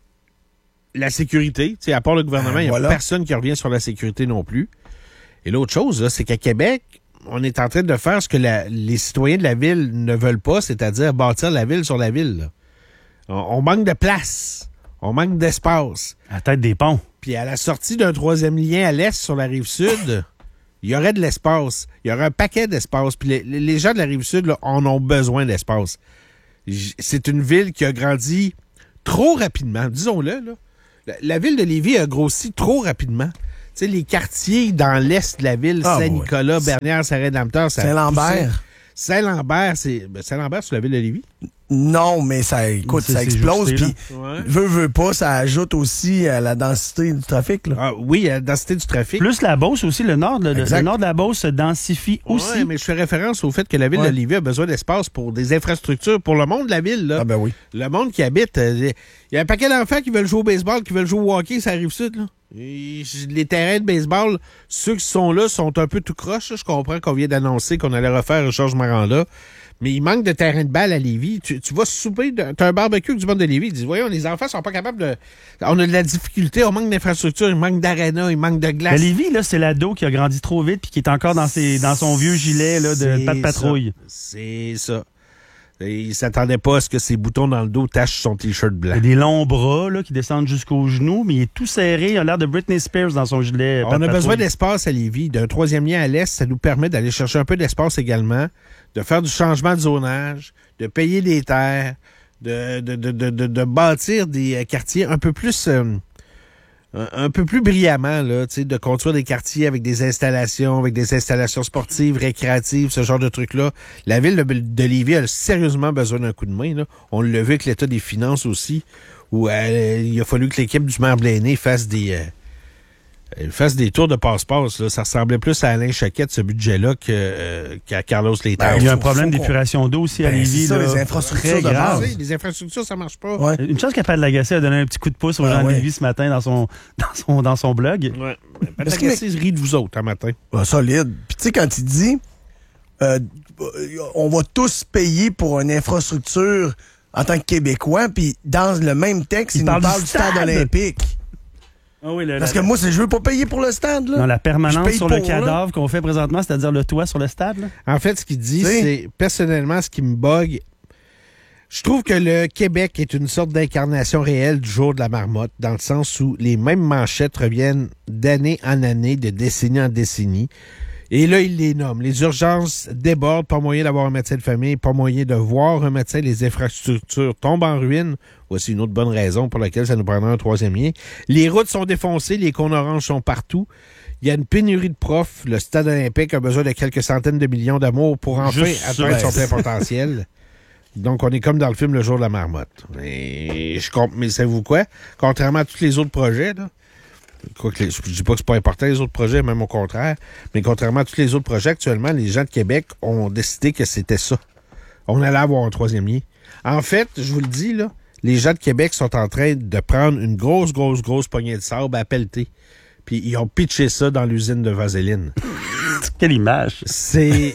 la sécurité, tu sais, à part le gouvernement, Ben, il n'y a voilà. personne qui revient sur la sécurité non plus. Et l'autre chose, là, c'est qu'à Québec, on est en train de faire ce que la- les citoyens de la ville ne veulent pas, c'est-à-dire bâtir la ville sur la ville. là. On, on manque de place. On manque d'espace. À la tête des ponts. Puis à la sortie d'un troisième lien à l'est sur la rive sud, il y aurait de l'espace. Il y aurait un paquet d'espace. Puis les, les gens de la Rive-Sud là, en ont besoin d'espace. C'est une ville qui a grandi trop rapidement, disons-le. Là. La, la ville de Lévis a grossi trop rapidement. Tu sais, les quartiers dans l'est de la ville, ah, Saint-Nicolas, ouais. Bernières, Saint-Rédempteur, Saint-Lambert. Saint-Lambert, c'est. Ben Saint-Lambert, c'est la ville de Lévis? Non, mais ça, écoute, c'est, ça explose. Puis, ouais. veut, veut pas, ça ajoute aussi à la densité du trafic. Là. Ah, oui, à la densité du trafic. Plus la Beauce aussi, le nord, le, le nord de la Beauce se densifie aussi. Oui, mais je fais référence au fait que la ville ouais. de Lévis a besoin d'espace pour des infrastructures, pour le monde de la ville. Là. Ah, ben oui. Le monde qui habite. Il y a un paquet d'enfants qui veulent jouer au baseball, qui veulent jouer au hockey, ça arrive sud, là. Et les terrains de baseball, ceux qui sont là sont un peu tout croche. Je comprends qu'on vient d'annoncer qu'on allait refaire Georges Maranda. Mais il manque de terrain de balle à Lévis. Tu, tu vas souper, t'as un barbecue du monde de Lévis. Ils disent, voyons, les enfants sont pas capables de... On a de la difficulté, on manque d'infrastructures, il manque d'aréna, il manque de glace. Mais Lévis, là, c'est l'ado qui a grandi trop vite puis qui est encore dans, ses, dans son vieux gilet là, de pas de patrouille. C'est ça. Et il s'attendait pas à ce que ses boutons dans le dos tachent son T-shirt blanc. Il a des longs bras là, qui descendent jusqu'aux genoux, mais il est tout serré. Il a l'air de Britney Spears dans son gilet. On a patrouille. besoin d'espace à Lévis. D'un troisième lien à l'est, ça nous permet d'aller chercher un peu d'espace également, de faire du changement de zonage, de payer des terres, de, de, de, de, de, de bâtir des quartiers un peu plus... Euh, un peu plus brillamment, là, tu sais, de construire des quartiers avec des installations, avec des installations sportives, récréatives, ce genre de trucs-là. La ville de, de Lévis a sérieusement besoin d'un coup de main, là. On l'a vu avec l'état des finances aussi, où euh, il a fallu que l'équipe du maire Blaney fasse des... Euh, fasse des tours de passe-passe. Là. Ça ressemblait plus à Alain Choquette, ce budget-là, que, euh, qu'à Carlos Letang. Ben, il y a un problème d'épuration d'eau aussi ben, à Lévis. C'est ça, là, les infrastructures de base. Les infrastructures, ça marche pas. Ouais. Une chose qu'Appel Lagacé a donné un petit coup de pouce aux ah, gens ouais. de Lévis ce matin dans son, dans son, dans son blog. Ouais. Appel Lagacé rit de vous autres un matin. Ah, solide. Puis tu sais, quand il dit euh, on va tous payer pour une infrastructure en tant que Québécois, puis dans le même texte, il, il parle, parle du stade, stade olympique. Ah oui, le, Parce la, que moi, c'est, je veux pas payer pour le stade. Là. Non, la permanence sur pour, le cadavre là. Qu'on fait présentement, c'est-à-dire le toit sur le stade. Là. En fait, ce qu'il dit, T'sais? c'est personnellement ce qui me bug. Je trouve que le Québec est une sorte d'incarnation réelle du jour de la marmotte, dans le sens où les mêmes manchettes reviennent d'année en année, de décennie en décennie. Et là, il les nomme. Les urgences débordent, pas moyen d'avoir un médecin de famille, pas moyen de voir un médecin, les infrastructures tombent en ruine. Voici une autre bonne raison pour laquelle ça nous prendra un troisième lien. Les routes sont défoncées, les cônes oranges sont partout. Il y a une pénurie de profs. Le stade olympique a besoin de quelques centaines de millions d'amour pour enfin Juste atteindre son plein potentiel. Donc, on est comme dans le film Le jour de la marmotte. Et je comp... Mais savez-vous quoi? Contrairement à tous les autres projets, là, quoi que les, je dis pas que c'est pas important les autres projets, même au contraire, mais contrairement à tous les autres projets, actuellement, les gens de Québec ont décidé que c'était ça. On allait avoir un troisième lien. En fait, je vous le dis, là, les gens de Québec sont en train de prendre une grosse, grosse, grosse poignée de sable à pelleter. Puis ils ont pitché ça dans l'usine de vaseline. Quelle image! C'est...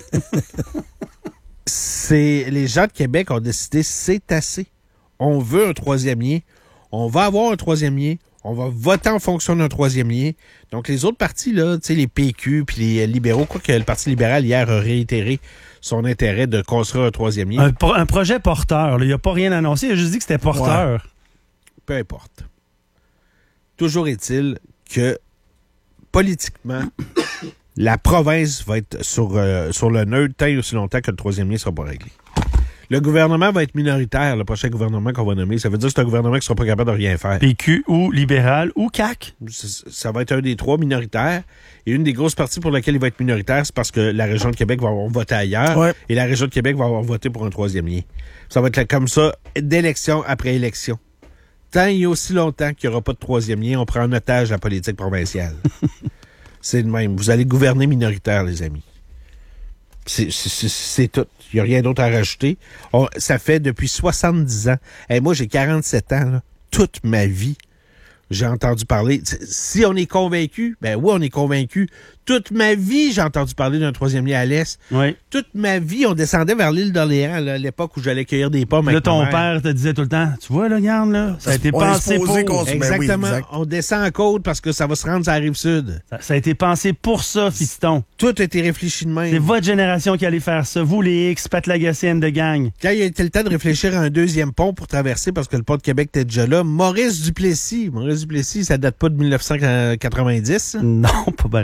c'est... Les gens de Québec ont décidé, c'est assez. On veut un troisième lien. On va avoir un troisième lien. On va voter en fonction d'un troisième lien. Donc, les autres partis, là, tu sais, les P Q puis les libéraux, quoi que le Parti libéral, hier, a réitéré son intérêt de construire un troisième lien. Un, un projet porteur. Il n'a pas rien annoncé. Il a juste dit que c'était porteur. Ouais. Peu importe. Toujours est-il que, politiquement, la province va être sur, euh, sur le neutre tant et aussi longtemps que le troisième lien ne sera pas réglé. Le gouvernement va être minoritaire, le prochain gouvernement qu'on va nommer. Ça veut dire que c'est un gouvernement qui ne sera pas capable de rien faire. P Q ou libéral ou C A Q. Ça, ça va être un des trois minoritaires. Et une des grosses parties pour laquelle il va être minoritaire, c'est parce que la région de Québec va avoir voté ailleurs. Ouais. Et la région de Québec va avoir voté pour un troisième lien. Ça va être comme ça, d'élection après élection. Tant et aussi longtemps qu'il n'y aura pas de troisième lien, on prend en otage la politique provinciale. C'est le même. Vous allez gouverner minoritaire, les amis. C'est, c'est, c'est tout. Il n'y a rien d'autre à rajouter. On, ça fait depuis soixante-dix ans. Et moi, j'ai quarante-sept ans. Là. Toute ma vie, j'ai entendu parler. Si on est convaincu, ben oui, on est convaincu. Toute ma vie, j'ai entendu parler d'un troisième lien à l'Est. Oui. Toute ma vie, on descendait vers l'île d'Orléans, là, à l'époque où j'allais cueillir des pommes. Là, ton père te disait tout le temps, tu vois, là, regarde, là, ça a été on pensé pour... Exactement. Oui, exact. On descend en côte parce que ça va se rendre sur la rive sud. Ça, ça a été pensé pour ça, fiston. Tout a été réfléchi de même. C'est votre génération qui allait faire ça. Vous, les X, Pat Lagacé and de gang. Quand il a été le temps de réfléchir à un deuxième pont pour traverser, parce que le pont de Québec était déjà là, Maurice Duplessis. Maurice Duplessis, ça date pas de dix-neuf cent quatre-vingt-dix. Non, pas vraiment.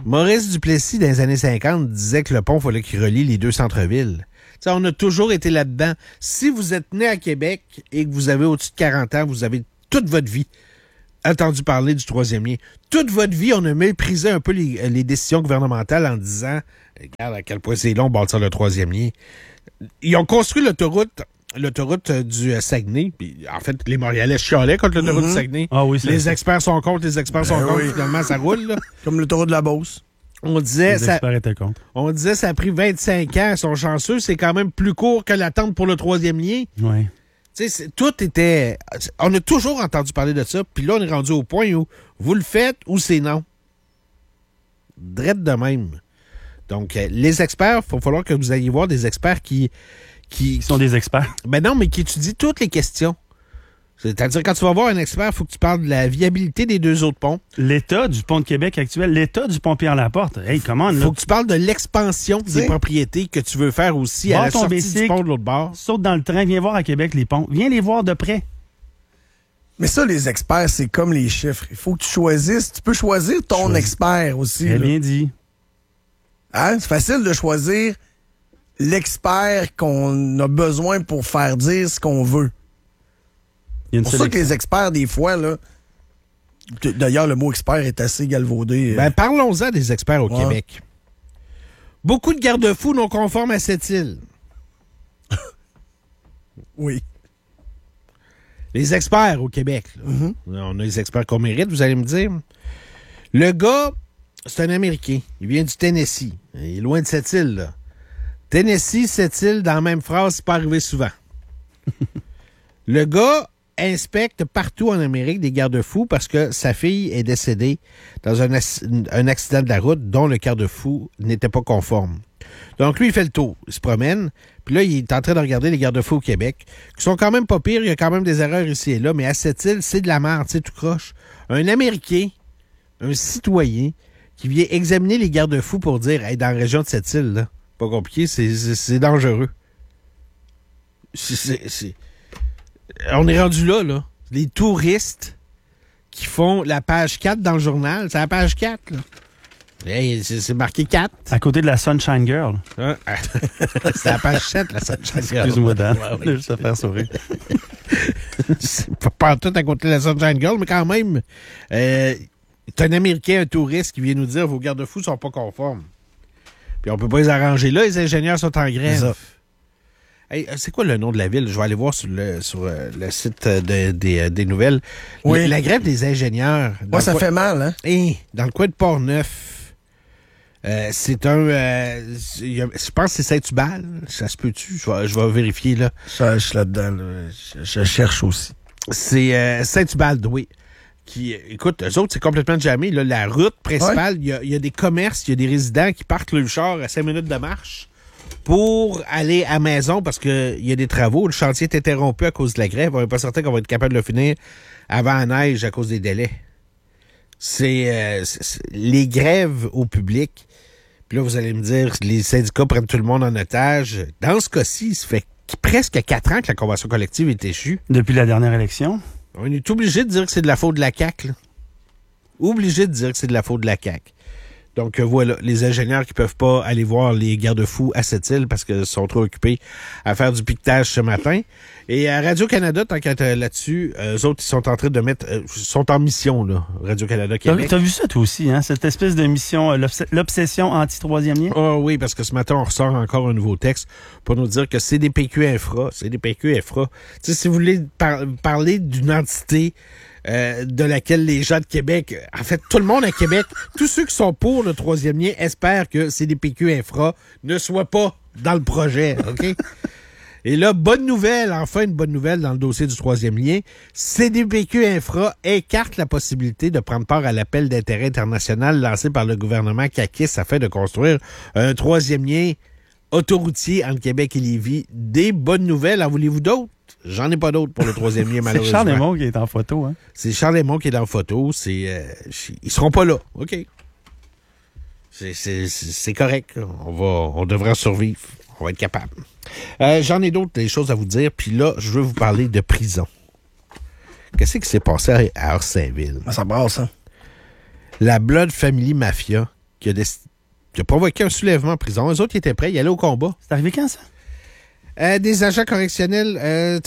Maurice Duplessis, dans les années cinquante, disait que le pont, il fallait qu'il relie les deux centres-villes. T'sais, on a toujours été là-dedans. Si vous êtes né à Québec et que vous avez au-dessus de quarante ans, vous avez toute votre vie entendu parler du troisième lien. Toute votre vie, on a méprisé un peu les, les décisions gouvernementales en disant « Regarde à quel point c'est long bâtir le troisième lien. » Ils ont construit l'autoroute l'autoroute du Saguenay. Puis, en fait, les Montréalais chialaient contre l'autoroute mm-hmm. du Saguenay. Ah oui, les experts sont contre, les experts sont ben contre. Oui. Finalement, ça roule. Là. Comme l'autoroute de la Beauce. On disait, les experts étaient contre. On disait ça a pris vingt-cinq ans. Ils sont chanceux. C'est quand même plus court que l'attente pour le troisième lien. Oui. Tu sais, tout était... On a toujours entendu parler de ça. Puis là, on est rendu au point où vous le faites ou c'est non. Drette de même. Donc, les experts, il va falloir que vous alliez voir des experts qui... Qui, qui sont des experts. Ben non, mais qui étudient toutes les questions. C'est-à-dire, quand tu vas voir un expert, il faut que tu parles de la viabilité des deux autres ponts. L'état du pont de Québec actuel, l'état du pont Pierre-Laporte. Hey, comment Il faut que tu parles de l'expansion des T'sais. propriétés que tu veux faire aussi Voir à la sortie bicycle, du pont de l'autre bord. Saute dans le train, viens voir à Québec les ponts. Viens les voir de près. Mais ça, les experts, c'est comme les chiffres. Il faut que tu choisisses. Tu peux choisir ton Choisis. expert aussi. Très bien dit. Hein? C'est facile de choisir l'expert qu'on a besoin pour faire dire ce qu'on veut. C'est pour ça que les experts, des fois, là, d'ailleurs, le mot expert est assez galvaudé. Ben, parlons-en des experts au ouais. Québec. Beaucoup de garde-fous non conformes à cette île. Oui. Les experts au Québec. Mm-hmm. On a les experts qu'on mérite, vous allez me dire. Le gars, c'est un Américain. Il vient du Tennessee. Il est loin de cette île, là. Tennessee, cette île, dans la même phrase, c'est pas arrivé souvent. Le gars inspecte partout en Amérique des garde-fous parce que sa fille est décédée dans un, un accident de la route dont le garde-fou n'était pas conforme. Donc, lui, il fait le tour. Il se promène. Puis là, il est en train de regarder les garde-fous au Québec, qui sont quand même pas pires. Il y a quand même des erreurs ici et là. Mais à cette île, c'est de la merde, c'est tout croche. Un Américain, un citoyen, qui vient examiner les garde-fous pour dire, hey, dans la région de cette île, là, pas compliqué, c'est, c'est, c'est dangereux. C'est, c'est, c'est... On est rendu là, là. Les touristes qui font la page quatre dans le journal, c'est la page quatre, là. Hey, c'est, c'est marqué quatre. À côté de la Sunshine Girl. Hein? C'est la page sept, la Sunshine Girl. Excuse-moi, Dan. Ouais, oui. Juste à faire sourire. C'est pas tout à côté de la Sunshine Girl, mais quand même, euh, c'est un Américain, un touriste qui vient nous dire vos garde-fous sont pas conformes. Puis on peut pas les arranger là, les ingénieurs sont en grève. Hey, c'est quoi le nom de la ville? Je vais aller voir sur le, sur le site de, de, des nouvelles. Oui. La, la grève des ingénieurs. Ouais, ça coin... fait mal, hein? Hey, dans le coin de Port-Neuf. Euh, c'est un... Euh, je pense que c'est Saint-Hubal. Ça se peut-tu? Je vais, je vais vérifier, là. Ça, je suis là-dedans. Là. Je, je cherche aussi. C'est euh, Saint-Hubal, oui. Qui, écoute, eux autres, c'est complètement jamais. Là, la route principale, il ouais. y, y a des commerces, il y a des résidents qui partent le char à cinq minutes de marche pour aller à la maison parce qu'il y a des travaux. Le chantier est interrompu à cause de la grève. On n'est pas certain qu'on va être capable de le finir avant la neige à cause des délais. C'est, euh, c'est, c'est les grèves au public. Puis là, vous allez me dire, les syndicats prennent tout le monde en otage. Dans ce cas-ci, ça fait presque quatre ans que la convention collective est échue. Depuis la dernière élection? On est obligé de dire que c'est de la faute de la C A Q. Là. Obligé de dire que c'est de la faute de la C A Q. Donc, euh, voilà, les ingénieurs qui peuvent pas aller voir les garde-fous à cette île parce qu'ils sont trop occupés à faire du piquetage ce matin. Et à Radio-Canada, tant qu'à être là-dessus, euh, eux autres, ils sont en train de mettre... Euh, sont en mission, là, Radio-Canada Québec. T'as, t'as vu ça, toi aussi, hein? Cette espèce de mission, euh, l'obs- l'obsession anti-troisième lien? Oh oui, parce que ce matin, on ressort encore un nouveau texte pour nous dire que c'est des P Q infra. C'est des P Q infra. Tu sais, si vous voulez par- parler d'une entité... Euh, de laquelle les gens de Québec, en fait, tout le monde à Québec, tous ceux qui sont pour le troisième lien espèrent que C D P Q Infra ne soit pas dans le projet, OK? Et là, bonne nouvelle, enfin une bonne nouvelle dans le dossier du troisième lien, C D P Q Infra écarte la possibilité de prendre part à l'appel d'intérêt international lancé par le gouvernement caquiste afin de construire un troisième lien autoroutier entre Québec et Lévis. Des bonnes nouvelles, en voulez-vous d'autres? J'en ai pas d'autres pour le troisième lien, malheureusement. C'est Charles Lemont qui est en photo, hein? C'est Charles Lemont qui est en photo. C'est, euh, ils seront pas là. OK. C'est, c'est, c'est correct. On va, on devrait survivre. On va être capable. Euh, j'en ai d'autres des choses à vous dire. Puis là, je veux vous parler de prison. Qu'est-ce qui s'est passé à Herssaintville? Ça brasse, hein? La Blood Family Mafia qui a, des, qui a provoqué un soulèvement en prison. Eux autres, ils étaient prêts, ils allaient au combat. C'est arrivé quand, ça? Euh, des agents correctionnels, euh,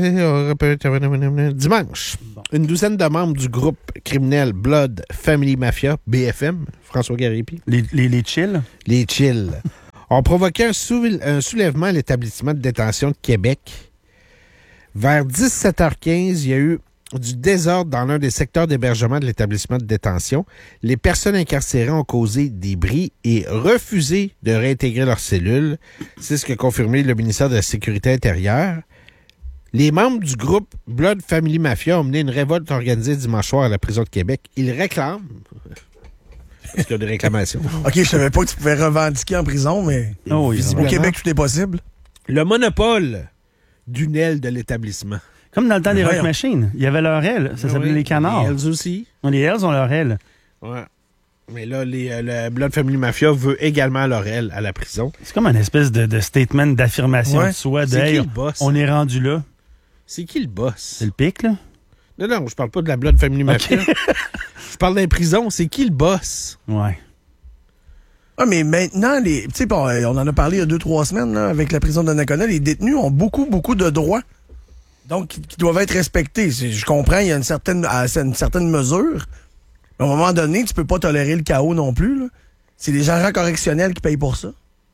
dimanche. Bon. Une douzaine de membres du groupe criminel Blood Family Mafia, B F M, François Garipi. Les, les, les chill? Les chill. ont provoqué un, sou- un soulèvement à l'établissement de détention de Québec. Vers dix-sept heures quinze, il y a eu du désordre dans l'un des secteurs d'hébergement de l'établissement de détention. Les personnes incarcérées ont causé des bris et refusé de réintégrer leurs cellules. C'est ce qu'a confirmé le ministère de la Sécurité intérieure. Les membres du groupe Blood Family Mafia ont mené une révolte organisée dimanche soir à la prison de Québec. Ils réclament... Est-ce qu'il y a des réclamations? OK, je savais pas que tu pouvais revendiquer en prison, mais oh, oui, au Québec, tout est possible. Le monopole d'une aile de l'établissement. Comme dans le temps des Voyons. Rock Machines. Il y avait leur aile. Ça Ah s'appelait oui, les canards. Les Hells aussi. Les Hells ont leur aile. Ouais. Mais là, les, euh, le Blood Family Mafia veut également leur aile à la prison. C'est comme une espèce de, de statement d'affirmation Ouais. de soi. De, C'est qui hey, le boss? on est rendu là. C'est qui le boss? C'est le pic, là? Non, non, je parle pas de la Blood Family Mafia. Okay. Je parle d'un prison. C'est qui le boss? Ouais. Ah, mais maintenant, les, tu sais, bon, on en a parlé il y a deux, trois semaines, là, avec la prison de Donnacona, les détenus ont beaucoup, beaucoup de droits. Donc, qui, qui doivent être respectés. C'est- Je comprends, il y a une certaine, à une certaine mesure. Mais à un moment donné, tu peux pas tolérer le chaos non plus, là. C'est les agents correctionnels qui payent pour ça.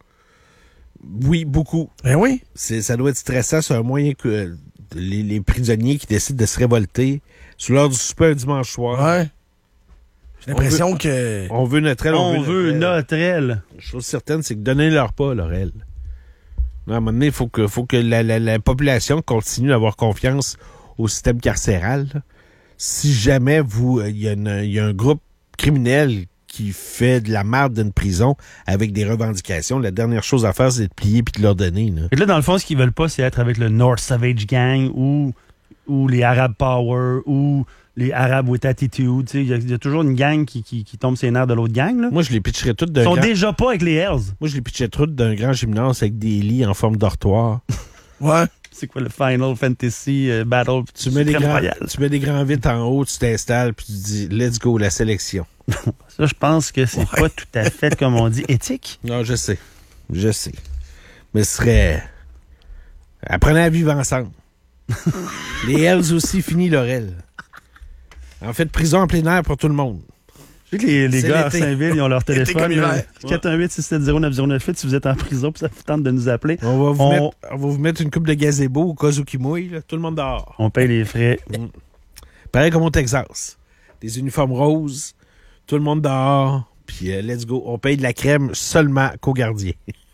Oui, beaucoup. Ben oui. C'est, ça doit être stressant. C'est un moyen que euh, les, les prisonniers qui décident de se révolter sur l'heure du souper un dimanche soir. Ouais. J'ai l'impression que... On veut notre aile. On, veut aile. notre aile. Chose certaine, c'est que donnez-leur pas leur aile. Non, à un moment donné, il faut que, faut que la, la, la population continue d'avoir confiance au système carcéral. Là. Si jamais vous, il y, y a un groupe criminel qui fait de la merde d'une prison avec des revendications, la dernière chose à faire, c'est de plier puis de leur donner. Là. Et là, dans le fond, ce qu'ils veulent pas, c'est être avec le North Savage Gang ou, ou les Arab Power ou les Arabs with Attitude. Il y, a- y a toujours une gang qui, qui, qui tombe ses nerfs de l'autre gang. Là. Moi, je les pitcherais toutes Ils d'un sont grand... déjà pas avec les Hells. Moi, je les pitcherais toutes d'un grand gymnase avec des lits en forme dortoir. Ouais. C'est quoi le Final Fantasy euh, Battle? Tu mets, des Suprême grands, Royal? tu mets des grands vitres en haut, tu t'installes, puis tu dis « Let's go, la sélection Ça, je pense que c'est Ouais. pas tout à fait, comme on dit, éthique. ». Non, je sais. Je sais. Mais ce serait... Apprenez à vivre ensemble. Les Hells aussi, fini leur aile. En fait, prison en plein air pour tout le monde. Je sais que les, les C'est gars à l'été. Saint-Ville, ils ont leur Été téléphone. comme là. hiver. quatre un huit six sept zéro neuf zéro neuf huit si vous êtes en prison puis ça vous tente de nous appeler. On va vous, On- Mettre, on va vous mettre une coupe de gazebo au cas où qui mouille. Là. Tout le monde dehors. On paye les frais. Pareil comme au Texas. Des uniformes roses. Tout le monde dehors. Puis euh, let's go. On paye de la crème seulement qu'aux gardiens.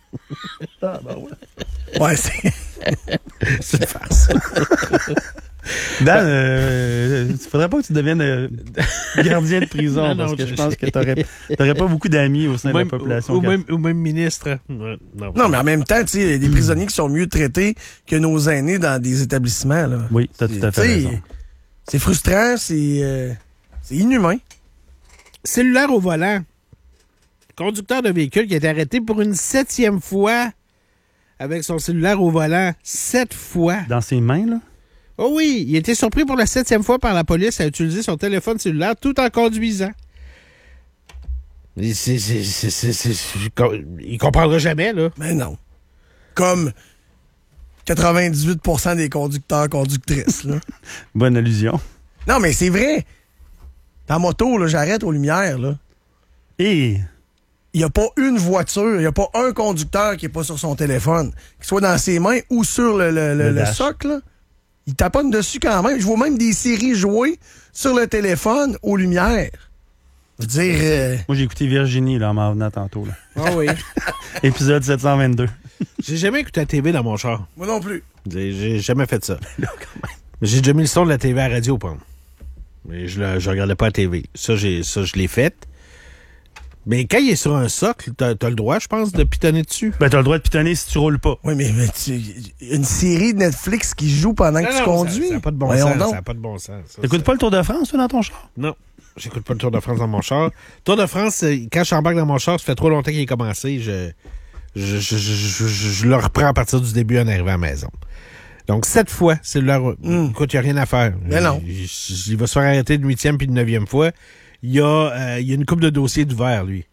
Ouais, c'est... C'est une farce. Dan, euh, il faudrait pas que tu deviennes euh, gardien de prison Non, parce non, que je je- pense que t'aurais, t'aurais pas beaucoup d'amis au sein Ou de la même, population. ou, ou même, ou même ministre. Ouais, non. Non, mais en même temps, tu sais, il y a des prisonniers qui sont mieux traités que nos aînés dans des établissements, là. Oui, t'as tout à fait Tu sais, raison. C'est frustrant, c'est... euh, c'est inhumain. Cellulaire au volant. Conducteur de véhicule qui a été arrêté pour une septième fois avec son cellulaire au volant. Sept fois. Dans ses mains, là. Oh oui, il a été surpris pour la septième fois par la police à utiliser son téléphone cellulaire tout en conduisant. Mais c'est- c'est- c'est- c'est- c'est- il comprendra jamais, là. Mais non. Comme quatre-vingt-dix-huit pour cent des conducteurs, conductrices, là. Bonne allusion. Non, mais c'est vrai. En moto, là, j'arrête aux lumières, là. Et Il n'y a pas une voiture, il n'y a pas un conducteur qui n'est pas sur son téléphone, qu'il soit dans ses mains ou sur le, le, le- Le le dash. socle, là. Il taponne dessus quand même. Je vois même des séries jouer sur le téléphone aux lumières. Je veux dire... euh, moi, j'ai écouté Virginie là, en m'en venant tantôt. Là. Ah oui. Épisode sept cent vingt-deux. J'ai jamais écouté la T V dans mon char. moi non plus. J'ai j'ai jamais fait ça. J'ai déjà mis le son de la T V à la radio, par exemple. Mais je ne regardais pas la T V. Ça, j'ai, ça je l'ai fait. Mais quand il est sur un socle, t'as, t'as le droit, je pense, de pitonner dessus. Ben, t'as le droit de pitonner si tu roules pas. Oui, mais, mais tu- une série de Netflix qui joue pendant que Non, tu non, conduis. Ça n'a pas de bon Voyons sens. donc. Ça n'a pas de bon sens. Ça, T'écoutes ça- pas le Tour de France, toi, dans ton char? Non. J'écoute pas le Tour de France dans mon char. Tour de France, euh, quand je embarque dans mon char, ça fait trop longtemps qu'il est commencé. Je, je, je, je, je, je- je le reprends à partir du début en arrivant à la maison. Donc, sept fois, c'est leur. Mm. Écoute, il n'y a rien à faire. Mais non. Il, il- il va se faire arrêter de huitième puis de neuvième fois. Il y a, euh, il y a une coupe de dossiers d'ouvert, lui.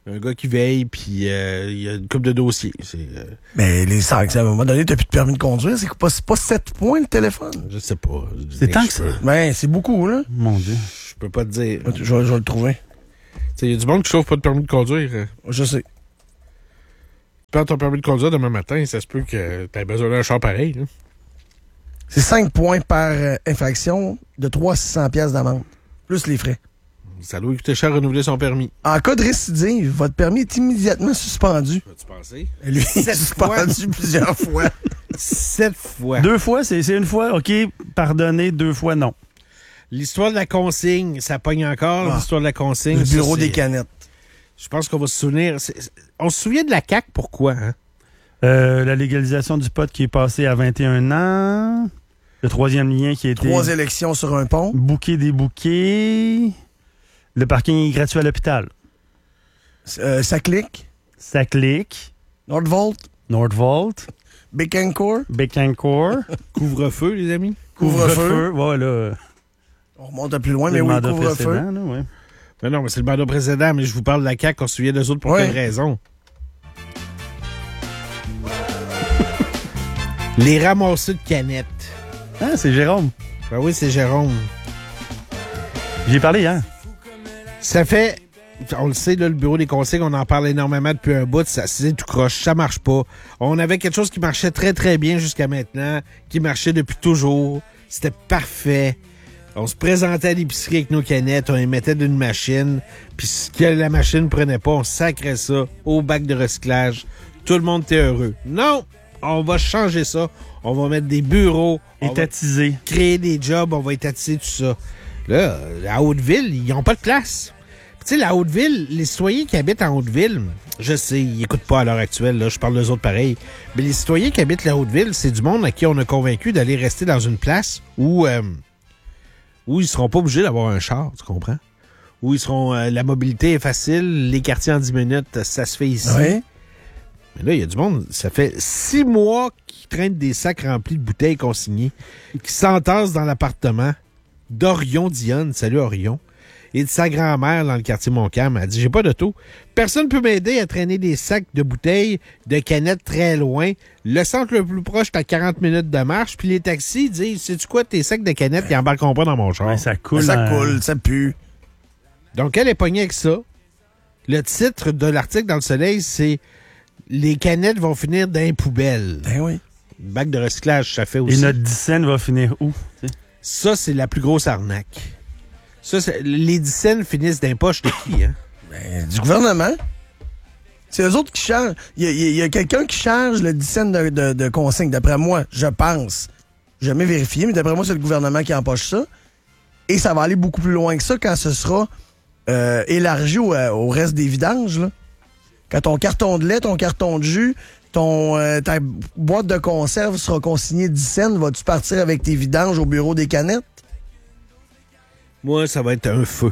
Un gars qui veille, puis euh, il y a une couple de dossiers. C'est, euh, Mais les sacs, à un moment donné, t'as plus de permis de conduire. C'est pas, c'est pas sept points le téléphone. je sais pas. C'est tant que ça. Ben, c'est beaucoup, là. Mon Dieu. Je peux pas te dire. Je, je vais le trouver. Il y a du monde qui chauffe pas de permis de conduire. hein. Je sais. Tu perds ton permis de conduire demain matin, ça se peut que tu aies besoin d'un char pareil. Là. C'est cinq points par euh, infraction de trois à six cents piastres d'amende. Plus les frais. Ça doit coûter cher renouveler son permis. En cas de récidive, votre permis est immédiatement suspendu. Vas-tu penser? Lui, il est suspendu plusieurs fois. Sept fois. Deux fois, c'est c'est une fois, OK, pardonné, deux fois, non. L'histoire de la consigne, ça pogne encore, Ah. l'histoire de la consigne. Le ça, bureau c'est- des canettes. Je pense qu'on va se souvenir. c'est- c'est- On se souvient de la C A Q, pourquoi? Hein? Euh, la légalisation du pot qui est passée à vingt et un ans. Le troisième lien qui a été Trois élections sur un pont. bouquet des bouquets. Le parking est gratuit à l'hôpital. Euh, ça clique. Ça clique. Nordvolt. Nordvolt. Bécancourt. Bécancourt. Couvre-feu, les amis? Couvre-feu. Voilà. On remonte à plus loin, mais Le oui, mandat couvre-feu. précédent, là, ouais. Mais non, mais c'est le mandat précédent, mais je vous parle de la C A Q, on se souvient d'eux autres pour Ouais. quelle raison? Les ramasseux de canettes. Ah, c'est Jérôme. Ben oui, c'est Jérôme. J'ai parlé hier. Ça fait, on le sait, là, le bureau des consignes, on en parle énormément depuis un bout, ça c'est tout croche, ça marche pas. On avait quelque chose qui marchait très très bien jusqu'à maintenant, qui marchait depuis toujours. C'était parfait. On se présentait à l'épicerie avec nos canettes, on les mettait d'une machine, puis ce que la machine prenait pas, on sacrait ça au bac de recyclage. Tout le monde était heureux. Non! On va changer ça. On va mettre des bureaux. On va Étatisé. créer des jobs, on va étatiser tout ça. Là, à Haute-Ville, ils n'ont pas de place. Tu sais, la Haute-Ville, les citoyens qui habitent en Haute-Ville, je sais, ils n'écoutent pas à l'heure actuelle, là, je parle d'eux autres pareil, mais les citoyens qui habitent la Haute-Ville, c'est du monde à qui on a convaincu d'aller rester dans une place où, euh, où ils seront pas obligés d'avoir un char, tu comprends? Où ils seront, euh, la mobilité est facile, les quartiers en dix minutes, ça se fait ici. Oui. Mais là, il y a du monde, ça fait six mois qu'ils traînent des sacs remplis de bouteilles consignées, qui s'entassent dans l'appartement d'Orion Dionne, salut Orion, et de sa grand-mère dans le quartier Montcalm. Elle dit, j'ai pas d'auto. Personne peut m'aider à traîner des sacs de bouteilles, de canettes très loin. Le centre le plus proche est à quarante minutes de marche, puis les taxis disent, sais-tu quoi, tes sacs de canettes, ils embarqueront pas dans mon char. Ouais, ça coule. Ça dans- coule, ça pue. Donc, elle est pognée avec ça. Le titre de l'article dans Le Soleil, c'est « Les canettes vont finir dans les poubelles ». Ben oui. Bac de recyclage, ça fait aussi. Et notre dix-cents va finir où? tu sais? Ça, c'est la plus grosse arnaque. Ça, c'est- les dix cents finissent dans les poches de qui, hein? Ben, du gouvernement. C'est eux autres qui chargent. Il y a, il y a- il y a quelqu'un qui charge le dix cents de, de, de consigne, d'après moi, je pense. J'ai jamais vérifié, mais d'après moi, c'est le gouvernement qui empoche ça. Et ça va aller beaucoup plus loin que ça quand ce sera euh, élargi au, au reste des vidanges, là. Quand ton carton de lait, ton carton de jus, ton, euh, ta boîte de conserve sera consignée dix cents, vas-tu partir avec tes vidanges au bureau des canettes? Moi, ça va être un feu.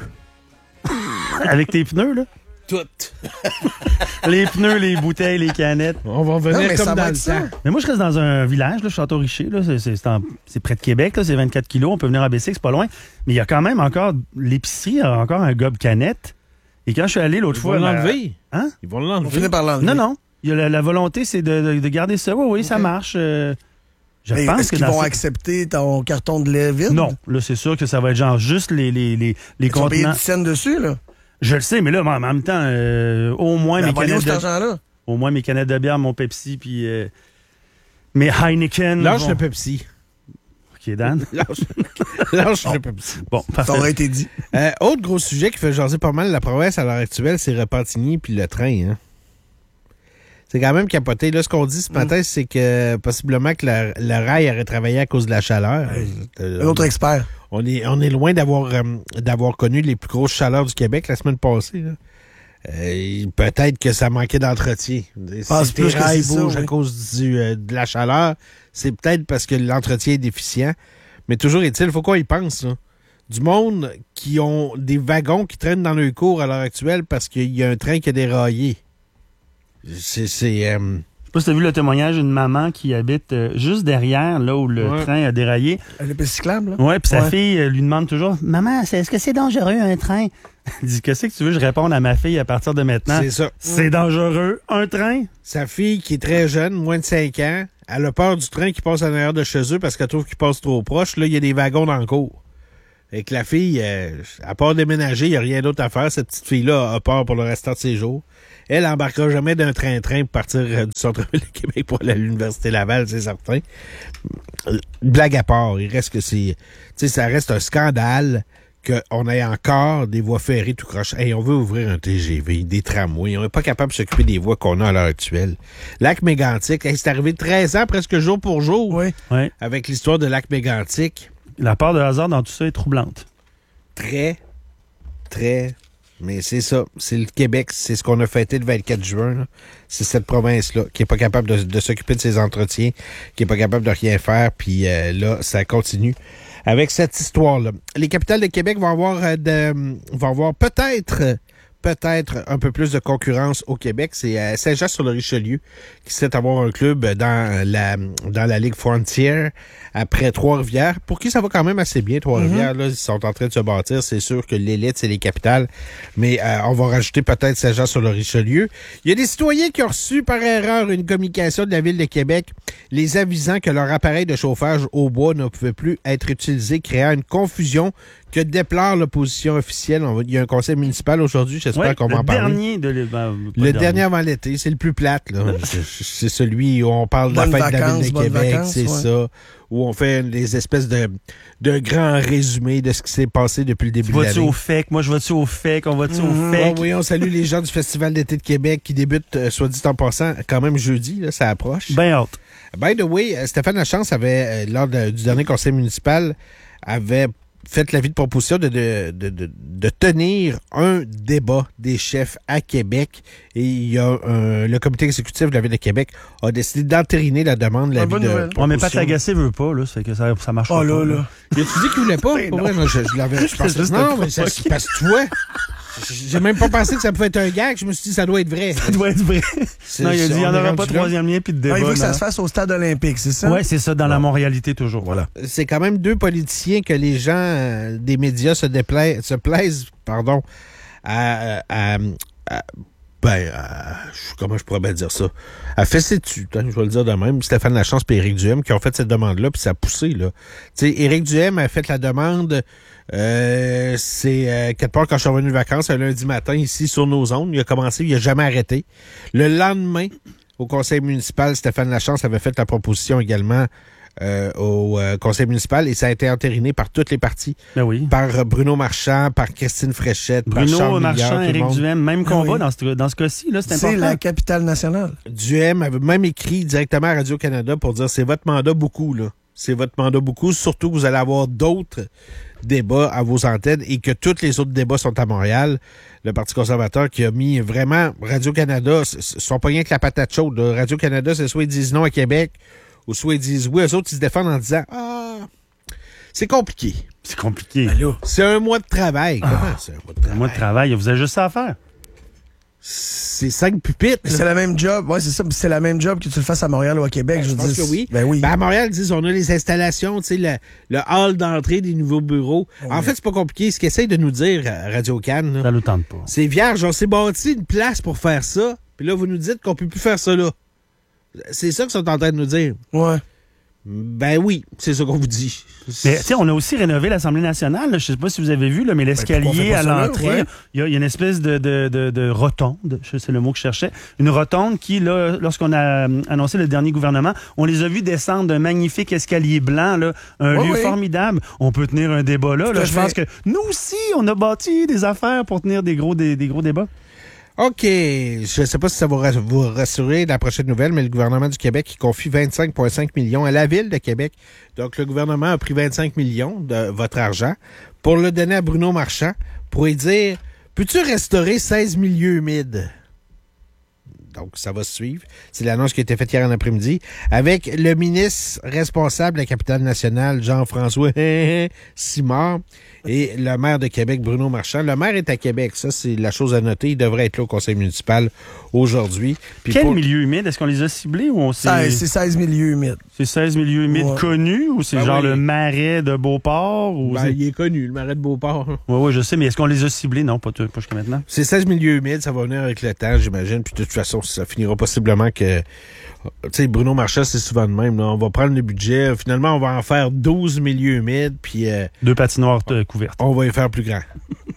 Avec tes pneus, là? Toutes. Les pneus, les bouteilles, les canettes. On va Non, venir mais ça comme va dans être le ça. temps. Mais moi, je reste dans un village, là, Château-Richer. Là, c'est, c'est, c'est, en- c'est près de Québec, là, c'est vingt-quatre kilos. On peut venir à Bessic, c'est pas loin. Mais il y a quand même encore... L'épicerie a encore un gobe canette. Et quand je suis allé l'autre Ils fois... vont ben, l'enlever. Hein? Ils vont On l'enlever. finit par l'enlever. Non, non. Il y a la, la volonté, c'est de, de- de garder ça. Oui, oui, ça marche. euh, je Mais pense est-ce que qu'ils dans vont ce- accepter ton carton de lait vide? Non, là, c'est sûr que ça va être genre juste les, les, les, les Ils vont payer contenants. dix cents dessus, là. Je le sais, mais là, en même temps, euh, au moins Ben, mes va aller où, canettes cet de, argent-là? au moins mes canettes de bière, mon Pepsi, puis euh, mes Heineken. Lâche vont- le Pepsi. OK, Dan. Lâche, Lâche le Pepsi. Bon, Ça parfait. aurait été dit. Euh, autre gros sujet qui fait jaser pas mal la province à l'heure actuelle, c'est Repentigny puis le train. Hein? C'est quand même capoté. Là, ce qu'on dit ce matin, c'est que possiblement que la- le rail aurait travaillé à cause de la chaleur. Euh, Un autre expert. On est, on est loin d'avoir euh, d'avoir connu les plus grosses chaleurs du Québec la semaine passée. là. Euh, peut-être que ça manquait d'entretien. pense Si tes plus que rails c'est ça, bougent à oui. cause du, euh, de la chaleur, c'est peut-être parce que l'entretien est déficient. Mais toujours est-il, il faut qu'on y pense. Là. Du monde qui ont des wagons qui traînent dans le cours à l'heure actuelle parce qu'il y a un train qui a déraillé. C'est... c'est, euh, sais pas si tu as vu le témoignage d'une maman qui habite euh, juste derrière, là où le ouais. train a déraillé. Le piste cyclable, là? Oui, puis sa Ouais. fille euh, lui demande toujours « Maman, c'est- est-ce que c'est dangereux, un train? » Elle dit « Qu'est-ce que tu veux que je réponde à ma fille à partir de maintenant? » C'est ça. C'est dangereux, un train? Sa fille, qui est très jeune, moins de cinq ans, elle a peur du train qui passe en arrière de chez eux parce qu'elle trouve qu'il passe trop proche. Là, il y a des wagons dans le cours. Et que la fille, euh, à part déménager, il n'y a rien d'autre à faire. Cette petite fille-là a peur pour le restant de ses jours. Elle embarquera jamais d'un train-train pour partir euh, du centre-ville de Québec pour aller à l'Université Laval, c'est certain. Blague à part, il reste que c'est... Tu sais, ça reste un scandale qu'on ait encore des voies ferrées tout croche. Hey, on veut ouvrir un T G V, des tramways. On n'est pas capable de s'occuper des voies qu'on a à l'heure actuelle. Lac Mégantic, hey, c'est arrivé treize ans, presque jour pour jour, Oui. Oui. avec l'histoire de Lac Mégantic. La part de hasard dans tout ça est troublante. Très, très... Mais c'est ça, c'est le Québec, c'est ce qu'on a fêté le vingt-quatre juin. là. C'est cette province-là qui est pas capable de, de s'occuper de ses entretiens, qui est pas capable de rien faire, puis euh, là, ça continue avec cette histoire-là. Les capitales de Québec vont avoir, euh, de, vont avoir peut-être... peut-être un peu plus de concurrence au Québec. C'est euh, Saint-Jean-sur-le-Richelieu qui sait avoir un club dans la dans la Ligue Frontier après Trois-Rivières. Pour qui ça va quand même assez bien, Trois-Rivières. Mm-hmm. Là, ils sont en train de se bâtir. C'est sûr que l'élite, c'est les capitales. Mais euh, on va rajouter peut-être Saint-Jean-sur-le-Richelieu. Il y a des citoyens qui ont reçu par erreur une communication de la Ville de Québec les avisant que leur appareil de chauffage au bois ne pouvait plus être utilisé, créant une confusion que déplore l'opposition officielle. On va, il y a un conseil municipal aujourd'hui, j'espère Ouais, qu'on va en le parler. dernier de l'é- ben, pas Le dernier avant l'été, c'est le plus plate. Là. C'est- c'est celui où on parle de la Bonnes fête de la Ville de vacances, bonnes Québec, vacances, c'est ouais. ça. Où on fait des espèces de, de grands résumés de ce qui s'est passé depuis le début Tu de vas-tu l'année. au F E C? Moi, je vais-tu au F E C? On va-tu au Mhm. F E C? Bon, oui, on salue les gens du Festival d'été de Québec qui débute, euh, soit dit en passant, quand même jeudi, là, ça approche. Ben hâte. By the way, euh, Stéphane Lachance avait, euh, lors de- du dernier conseil municipal, avait fait l'avis de proposition de, de, de, de, de tenir un débat des chefs à Québec. Et il y a un- le comité exécutif de la Ville de Québec a décidé d'entériner la demande de Ah, l'avis bonne de nouvelle. On met pas proposition. Tagacé veut pas, là. Ça fait que ça, ça marche Oh pas. là, là. là. Il a-tu dit qu'il voulait pas? Ben Pour non. vrai, moi, je, je l'avais... Je pensais, juste non, un mais ça, provoquer. c'est parce que toi... J'ai même pas pensé que ça pouvait être un gag. Je me suis dit, ça doit être vrai. Ça doit être vrai. C'est- Non, il a dit, il n'y en on est aura rendu pas de là. troisième lien puis de débat. Ah, il veut que ça non. se fasse au stade olympique, c'est ça? Ouais, c'est ça, dans la Montréalité toujours. Voilà. C'est quand même deux politiciens que les gens euh, des médias se, déplaisent, se plaisent pardon, à, à, à- ben, à- comment je pourrais bien dire ça? À fesser dessus, hein, je vais le dire de même. Stéphane Lachance et Éric Duhem qui ont fait cette demande-là, puis ça a poussé, là. Tu sais, Éric Duhem a fait la demande, euh, c'est euh, quelque part quand je suis revenu de vacances, un lundi matin, ici, sur nos ondes. Il a commencé, il a jamais arrêté. Le lendemain, au conseil municipal, Stéphane Lachance avait fait la proposition également euh, au euh, conseil municipal et ça a été entériné par toutes les parties. Ben oui. Par euh, Bruno Marchand, par Christine Fréchette, par Bruno Charles Marchand, Milliard, tout le Éric monde. Duhem, même Ah combat oui. dans ce, dans ce cas-ci, là, c'est C'est important. la capitale nationale. Duhem avait même écrit directement à Radio-Canada pour dire c'est votre mandat beaucoup, là. C'est votre mandat beaucoup, surtout que vous allez avoir d'autres débats à vos antennes et que tous les autres débats sont à Montréal. Le Parti conservateur qui a mis vraiment Radio-Canada, ce ne sont pas rien que la patate chaude. là. Radio-Canada, c'est soit ils disent non à Québec ou soit ils disent oui. Eux autres, ils se défendent en disant ah, c'est compliqué. C'est compliqué. Ben là, C'est un mois de travail. Comment c'est un mois de Un travail? mois de travail, vous avez juste ça à faire. C'est cinq pupitres. là. c'est la même job. Ouais, c'est ça. C'est la même job que tu le fasses à Montréal ou à Québec. Ben, je je veux pense dire, que oui. Ben oui. Ben, à Montréal, ils disent on a les installations, tu sais, le, le hall d'entrée des nouveaux bureaux. En fait, c'est pas compliqué. Ce qu'ils essayent de nous dire, euh, Radio-Can, là, Ça ne nous tente pas. c'est vierge, on s'est bâti une place pour faire ça, puis là, vous nous dites qu'on peut plus faire ça là. C'est ça qu'ils sont en train de nous dire. Ouais. Ben oui, c'est ça qu'on vous dit. Mais tu sais, on a aussi rénové l'Assemblée nationale. là. Je sais pas si vous avez vu, là, mais pourquoi on l'escalier fait pas à ça là? l'entrée, Ouais. il y, a- il y a une espèce de, de, de, de rotonde. Je- C'est le mot que je cherchais. Une rotonde qui, là, lorsqu'on a euh, annoncé le dernier gouvernement, on les a vus descendre d'un magnifique escalier blanc, là, un Oui, lieu oui. formidable. On peut tenir un débat là. Tout là. à Je pense fait. que nous aussi, on a bâti des affaires pour tenir des gros, des, des gros débats. OK. Je ne sais pas si ça va ra- vous rassurer la prochaine nouvelle, mais le gouvernement du Québec qui confie vingt-cinq virgule cinq millions à la Ville de Québec. Donc, le gouvernement a pris vingt-cinq millions de votre argent pour le donner à Bruno Marchand pour lui dire « Peux-tu restaurer seize milieux humides? » Donc, ça va se suivre. C'est l'annonce qui a été faite hier en après-midi avec le ministre responsable de la capitale nationale, Jean-François Simard, et le maire de Québec, Bruno Marchand. Le maire est à Québec. Ça, c'est la chose à noter. Il devrait être là au conseil municipal aujourd'hui. Puis Quel pour... milieu humide? Est-ce qu'on les a ciblés ou on sait... C'est seize milieux humides. C'est seize milieux humides ouais. connus ou c'est ben genre oui. le marais de Beauport? Ou ben, il est connu, le marais de Beauport. Oui, oui, je sais, mais est-ce qu'on les a ciblés? Non, pas, pas jusqu'à maintenant. C'est seize milieux humides. Ça va venir avec le temps, j'imagine. Puis de toute façon, ça finira possiblement que... Tu sais, Bruno Marchand, c'est souvent de même. Là. On va prendre le budget. Finalement, on va en faire douze milieux humides. Puis, euh, Deux patinoires euh, couvertes. On va y faire plus grand.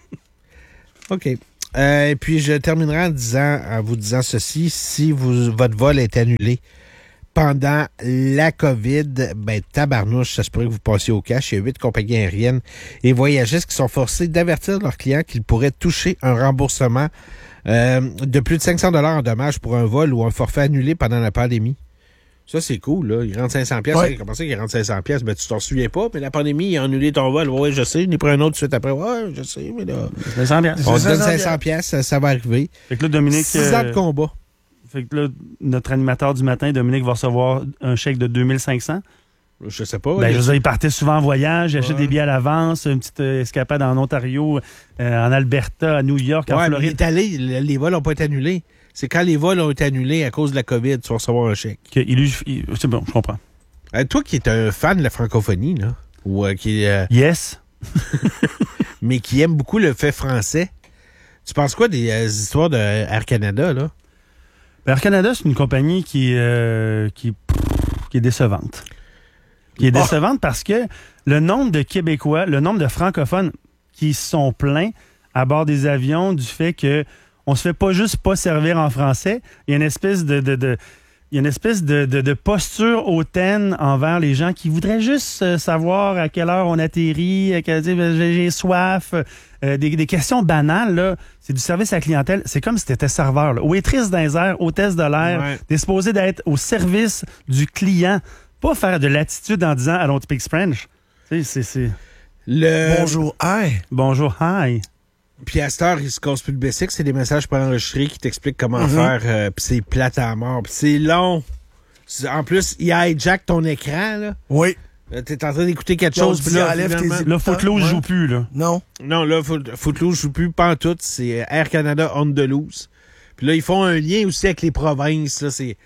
OK. Euh, et puis, je terminerai en, disant, en vous disant ceci. Si vous, votre vol est annulé pendant la COVID, ben tabarnouche, ça se pourrait que vous passiez au cash. Il y a huit compagnies aériennes et voyagistes qui sont forcés d'avertir leurs clients qu'ils pourraient toucher un remboursement Euh, de plus de cinq cents dollars en dommages pour un vol ou un forfait annulé pendant la pandémie. Ça, c'est cool, là. Il rentre cinq cents pièces. Ouais. Comment ça qu'il rentre cinq cents pièces? Ben, tu t'en souviens pas, mais la pandémie, il a annulé ton vol. Ouais, je sais. Il en pris un autre tout de suite après. Ouais, je sais, mais là. cinq cents pièces. On te donne cinq cents pièces, ça, ça va arriver. Fait que là, Dominique. six ans de combat. Fait que là, notre animateur du matin, Dominique, va recevoir un chèque de deux mille cinq cents. Je sais pas. Ben, je veux dire, il partait souvent en voyage, il ouais. achète des billets à l'avance, une petite euh, escapade en Ontario, euh, en Alberta, à New York, en ouais, Floride. Mais il est allé, les vols n'ont pas été annulés. C'est quand les vols ont été annulés à cause de la COVID, tu vas recevoir un chèque. Que, il, il, c'est bon, je comprends. Euh, toi qui es un fan de la francophonie, là, ou euh, qui euh, yes. mais qui aime beaucoup le fait français, tu penses quoi des euh, histoires de Air Canada, là? Ben, Air Canada, c'est une compagnie qui, euh, qui, qui est décevante. Qui est décevante oh. parce que le nombre de Québécois, le nombre de francophones qui sont pleins à bord des avions du fait que on se fait pas juste pas servir en français, il y a une espèce de, de, de il y a une espèce de, de, de posture hautaine envers les gens qui voudraient juste savoir à quelle heure on atterrit, à quelle, j'ai soif, euh, des, des questions banales, là. C'est du service à la clientèle. C'est comme si tu étais serveur, là. Waitress dans les airs, hôtesse de l'air, ouais. T'es supposé d'être au service du client. Pas faire de l'attitude en disant « I don't speak French ». Tu sais, c'est... c'est... Le... Bonjour, hi. Bonjour, hi. Puis à cette heure, il se casse plus le basic. C'est des messages préenregistrés qui t'expliquent comment mm-hmm. faire. Euh, puis c'est plate à mort. Puis c'est long. C'est... En plus, il hijack ton écran, là. Oui. Euh, t'es en train d'écouter quelque chose. Puis là, finalement... là, Footloose ouais. joue plus, là. Non. Non, là, Footloose joue plus, pas en tout. C'est Air Canada on the loose. Puis là, ils font un lien aussi avec les provinces, là. C'est...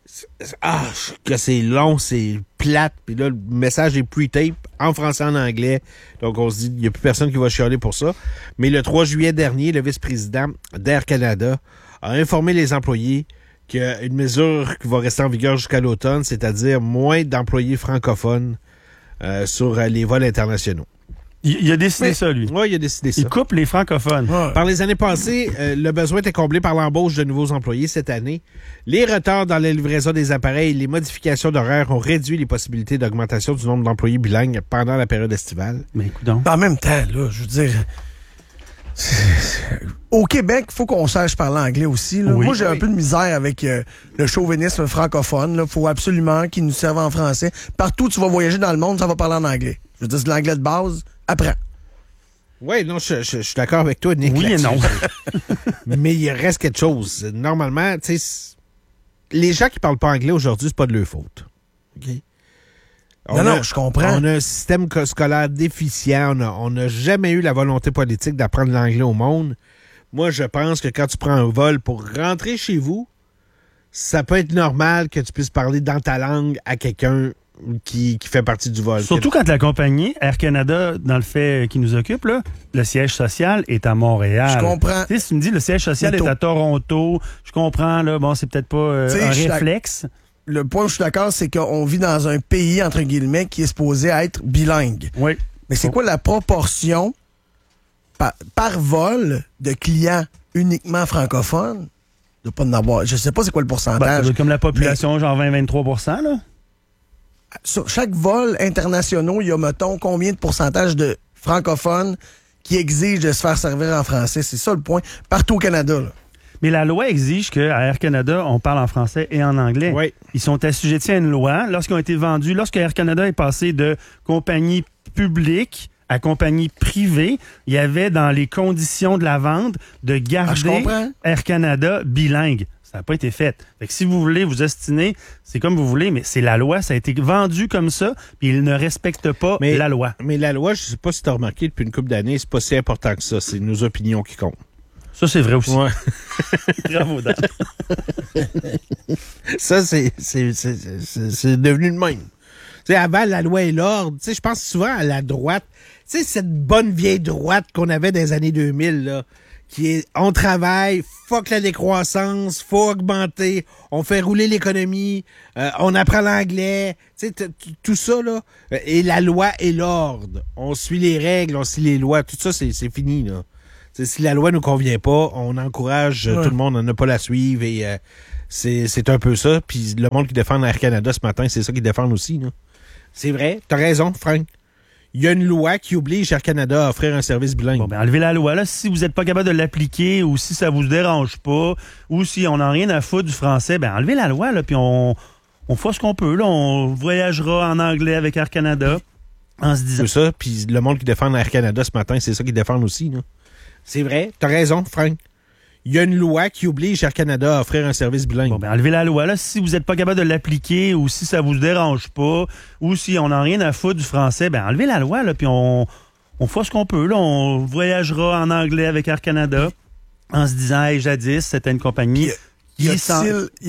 Ah, que c'est long, c'est plate. Puis là, le message est pre-tape en français, en anglais. Donc, on se dit, il n'y a plus personne qui va chialer pour ça. Mais le trois juillet dernier, le vice-président d'Air Canada a informé les employés qu'il y a une mesure qui va rester en vigueur jusqu'à l'automne, c'est-à-dire moins d'employés francophones euh, sur les vols internationaux. Il a décidé Mais, ça, lui. Oui, il a décidé ça. Il coupe les francophones. Ouais. Par les années passées, euh, le besoin était comblé par l'embauche de nouveaux employés. Cette année, les retards dans la livraison des appareils et les modifications d'horaire ont réduit les possibilités d'augmentation du nombre d'employés bilingues pendant la période estivale. Mais écoute donc. En même temps, là, je veux dire... Au Québec, il faut qu'on sache parler anglais aussi. Là. Oui, Moi, j'ai oui. un peu de misère avec euh, le chauvinisme francophone. Il faut absolument qu'ils nous servent en français. Partout où tu vas voyager dans le monde, ça va parler en anglais. Je veux dire, c'est de l'anglais de base. Apprends. Oui, non, je, je, je suis d'accord avec toi, Nick. Oui et non. Mais il reste quelque chose. Normalement, tu sais, les gens qui parlent pas anglais aujourd'hui, c'est pas de leur faute. OK? On non, a, non, je comprends. On a un système scolaire déficient. On n'a jamais eu la volonté politique d'apprendre l'anglais au monde. Moi, je pense que quand tu prends un vol pour rentrer chez vous, ça peut être normal que tu puisses parler dans ta langue à quelqu'un qui, qui fait partie du vol. Surtout quand la compagnie Air Canada, dans le fait qui nous occupe, là, le siège social est à Montréal. Je comprends. Tu sais, si tu me dis le siège social est à Toronto, je comprends, là, bon, c'est peut-être pas euh, un réflexe. Le point où je suis d'accord, c'est qu'on vit dans un pays, entre guillemets, qui est supposé être bilingue. Oui. Mais c'est quoi la proportion par, par vol de clients uniquement francophones? De pas en avoir. Je sais pas c'est quoi le pourcentage. Ben, comme la population, mais... genre vingt à vingt-trois pour cent, là? Sur chaque vol international, il y a, mettons, combien de pourcentage de francophones qui exigent de se faire servir en français? C'est ça le point. Partout au Canada, là. Mais la loi exige qu'à Air Canada, on parle en français et en anglais. Oui. Ils sont assujettis à une loi. Lorsqu'ils ont été vendus, lorsque Air Canada est passé de compagnie publique à compagnie privée, il y avait dans les conditions de la vente de garder ah, Air Canada bilingue. Ça n'a pas été fait. Fait que si vous voulez vous ostiner, c'est comme vous voulez, mais c'est la loi. Ça a été vendu comme ça, puis ils ne respectent pas mais, la loi. Mais la loi, je ne sais pas si tu as remarqué, depuis une couple d'années, c'est pas si important que ça. C'est nos opinions qui comptent. Ça, c'est vrai aussi. Ouais. Bravo, Dan. Ça, c'est, c'est, c'est, c'est, c'est devenu le même. Tu sais, avant, la loi et l'ordre, tu sais, je pense souvent à la droite. Tu sais, cette bonne vieille droite qu'on avait dans les années deux mille, là, qui est, on travaille, fuck la décroissance, faut augmenter, on fait rouler l'économie, euh, on apprend l'anglais, tu sais, t- t- tout ça, là. Et la loi et l'ordre. On suit les règles, on suit les lois. Tout ça, c'est, c'est fini, là. T'sais, si la loi nous convient pas, on encourage ouais. tout le monde à ne pas la suivre et euh, c'est, c'est un peu ça. Puis le monde qui défend Air Canada ce matin, c'est ça qu'ils défendent aussi. Là. C'est vrai, t'as raison, Frank. Il y a une loi qui oblige Air Canada à offrir un service bilingue. Bon, ben, enlevez la loi, là. Si vous n'êtes pas capable de l'appliquer ou si ça vous dérange pas ou si on n'a rien à foutre du français, ben, enlevez la loi, là, puis on, on fera ce qu'on peut, là. On voyagera en anglais avec Air Canada en se disant. C'est ça, puis le monde qui défend Air Canada ce matin, c'est ça qu'ils défendent aussi. Là. C'est vrai, t'as raison, Frank. Il y a une loi qui oblige Air Canada à offrir un service bilingue. Bon, ben, enlevez la loi, là. Si vous n'êtes pas capable de l'appliquer ou si ça vous dérange pas ou si on n'a rien à foutre du français, ben, enlevez la loi, là, puis on, on fera ce qu'on peut, là. On voyagera en anglais avec Air Canada en se disant, hey, jadis, c'était une compagnie Y qui s'en- a-t-il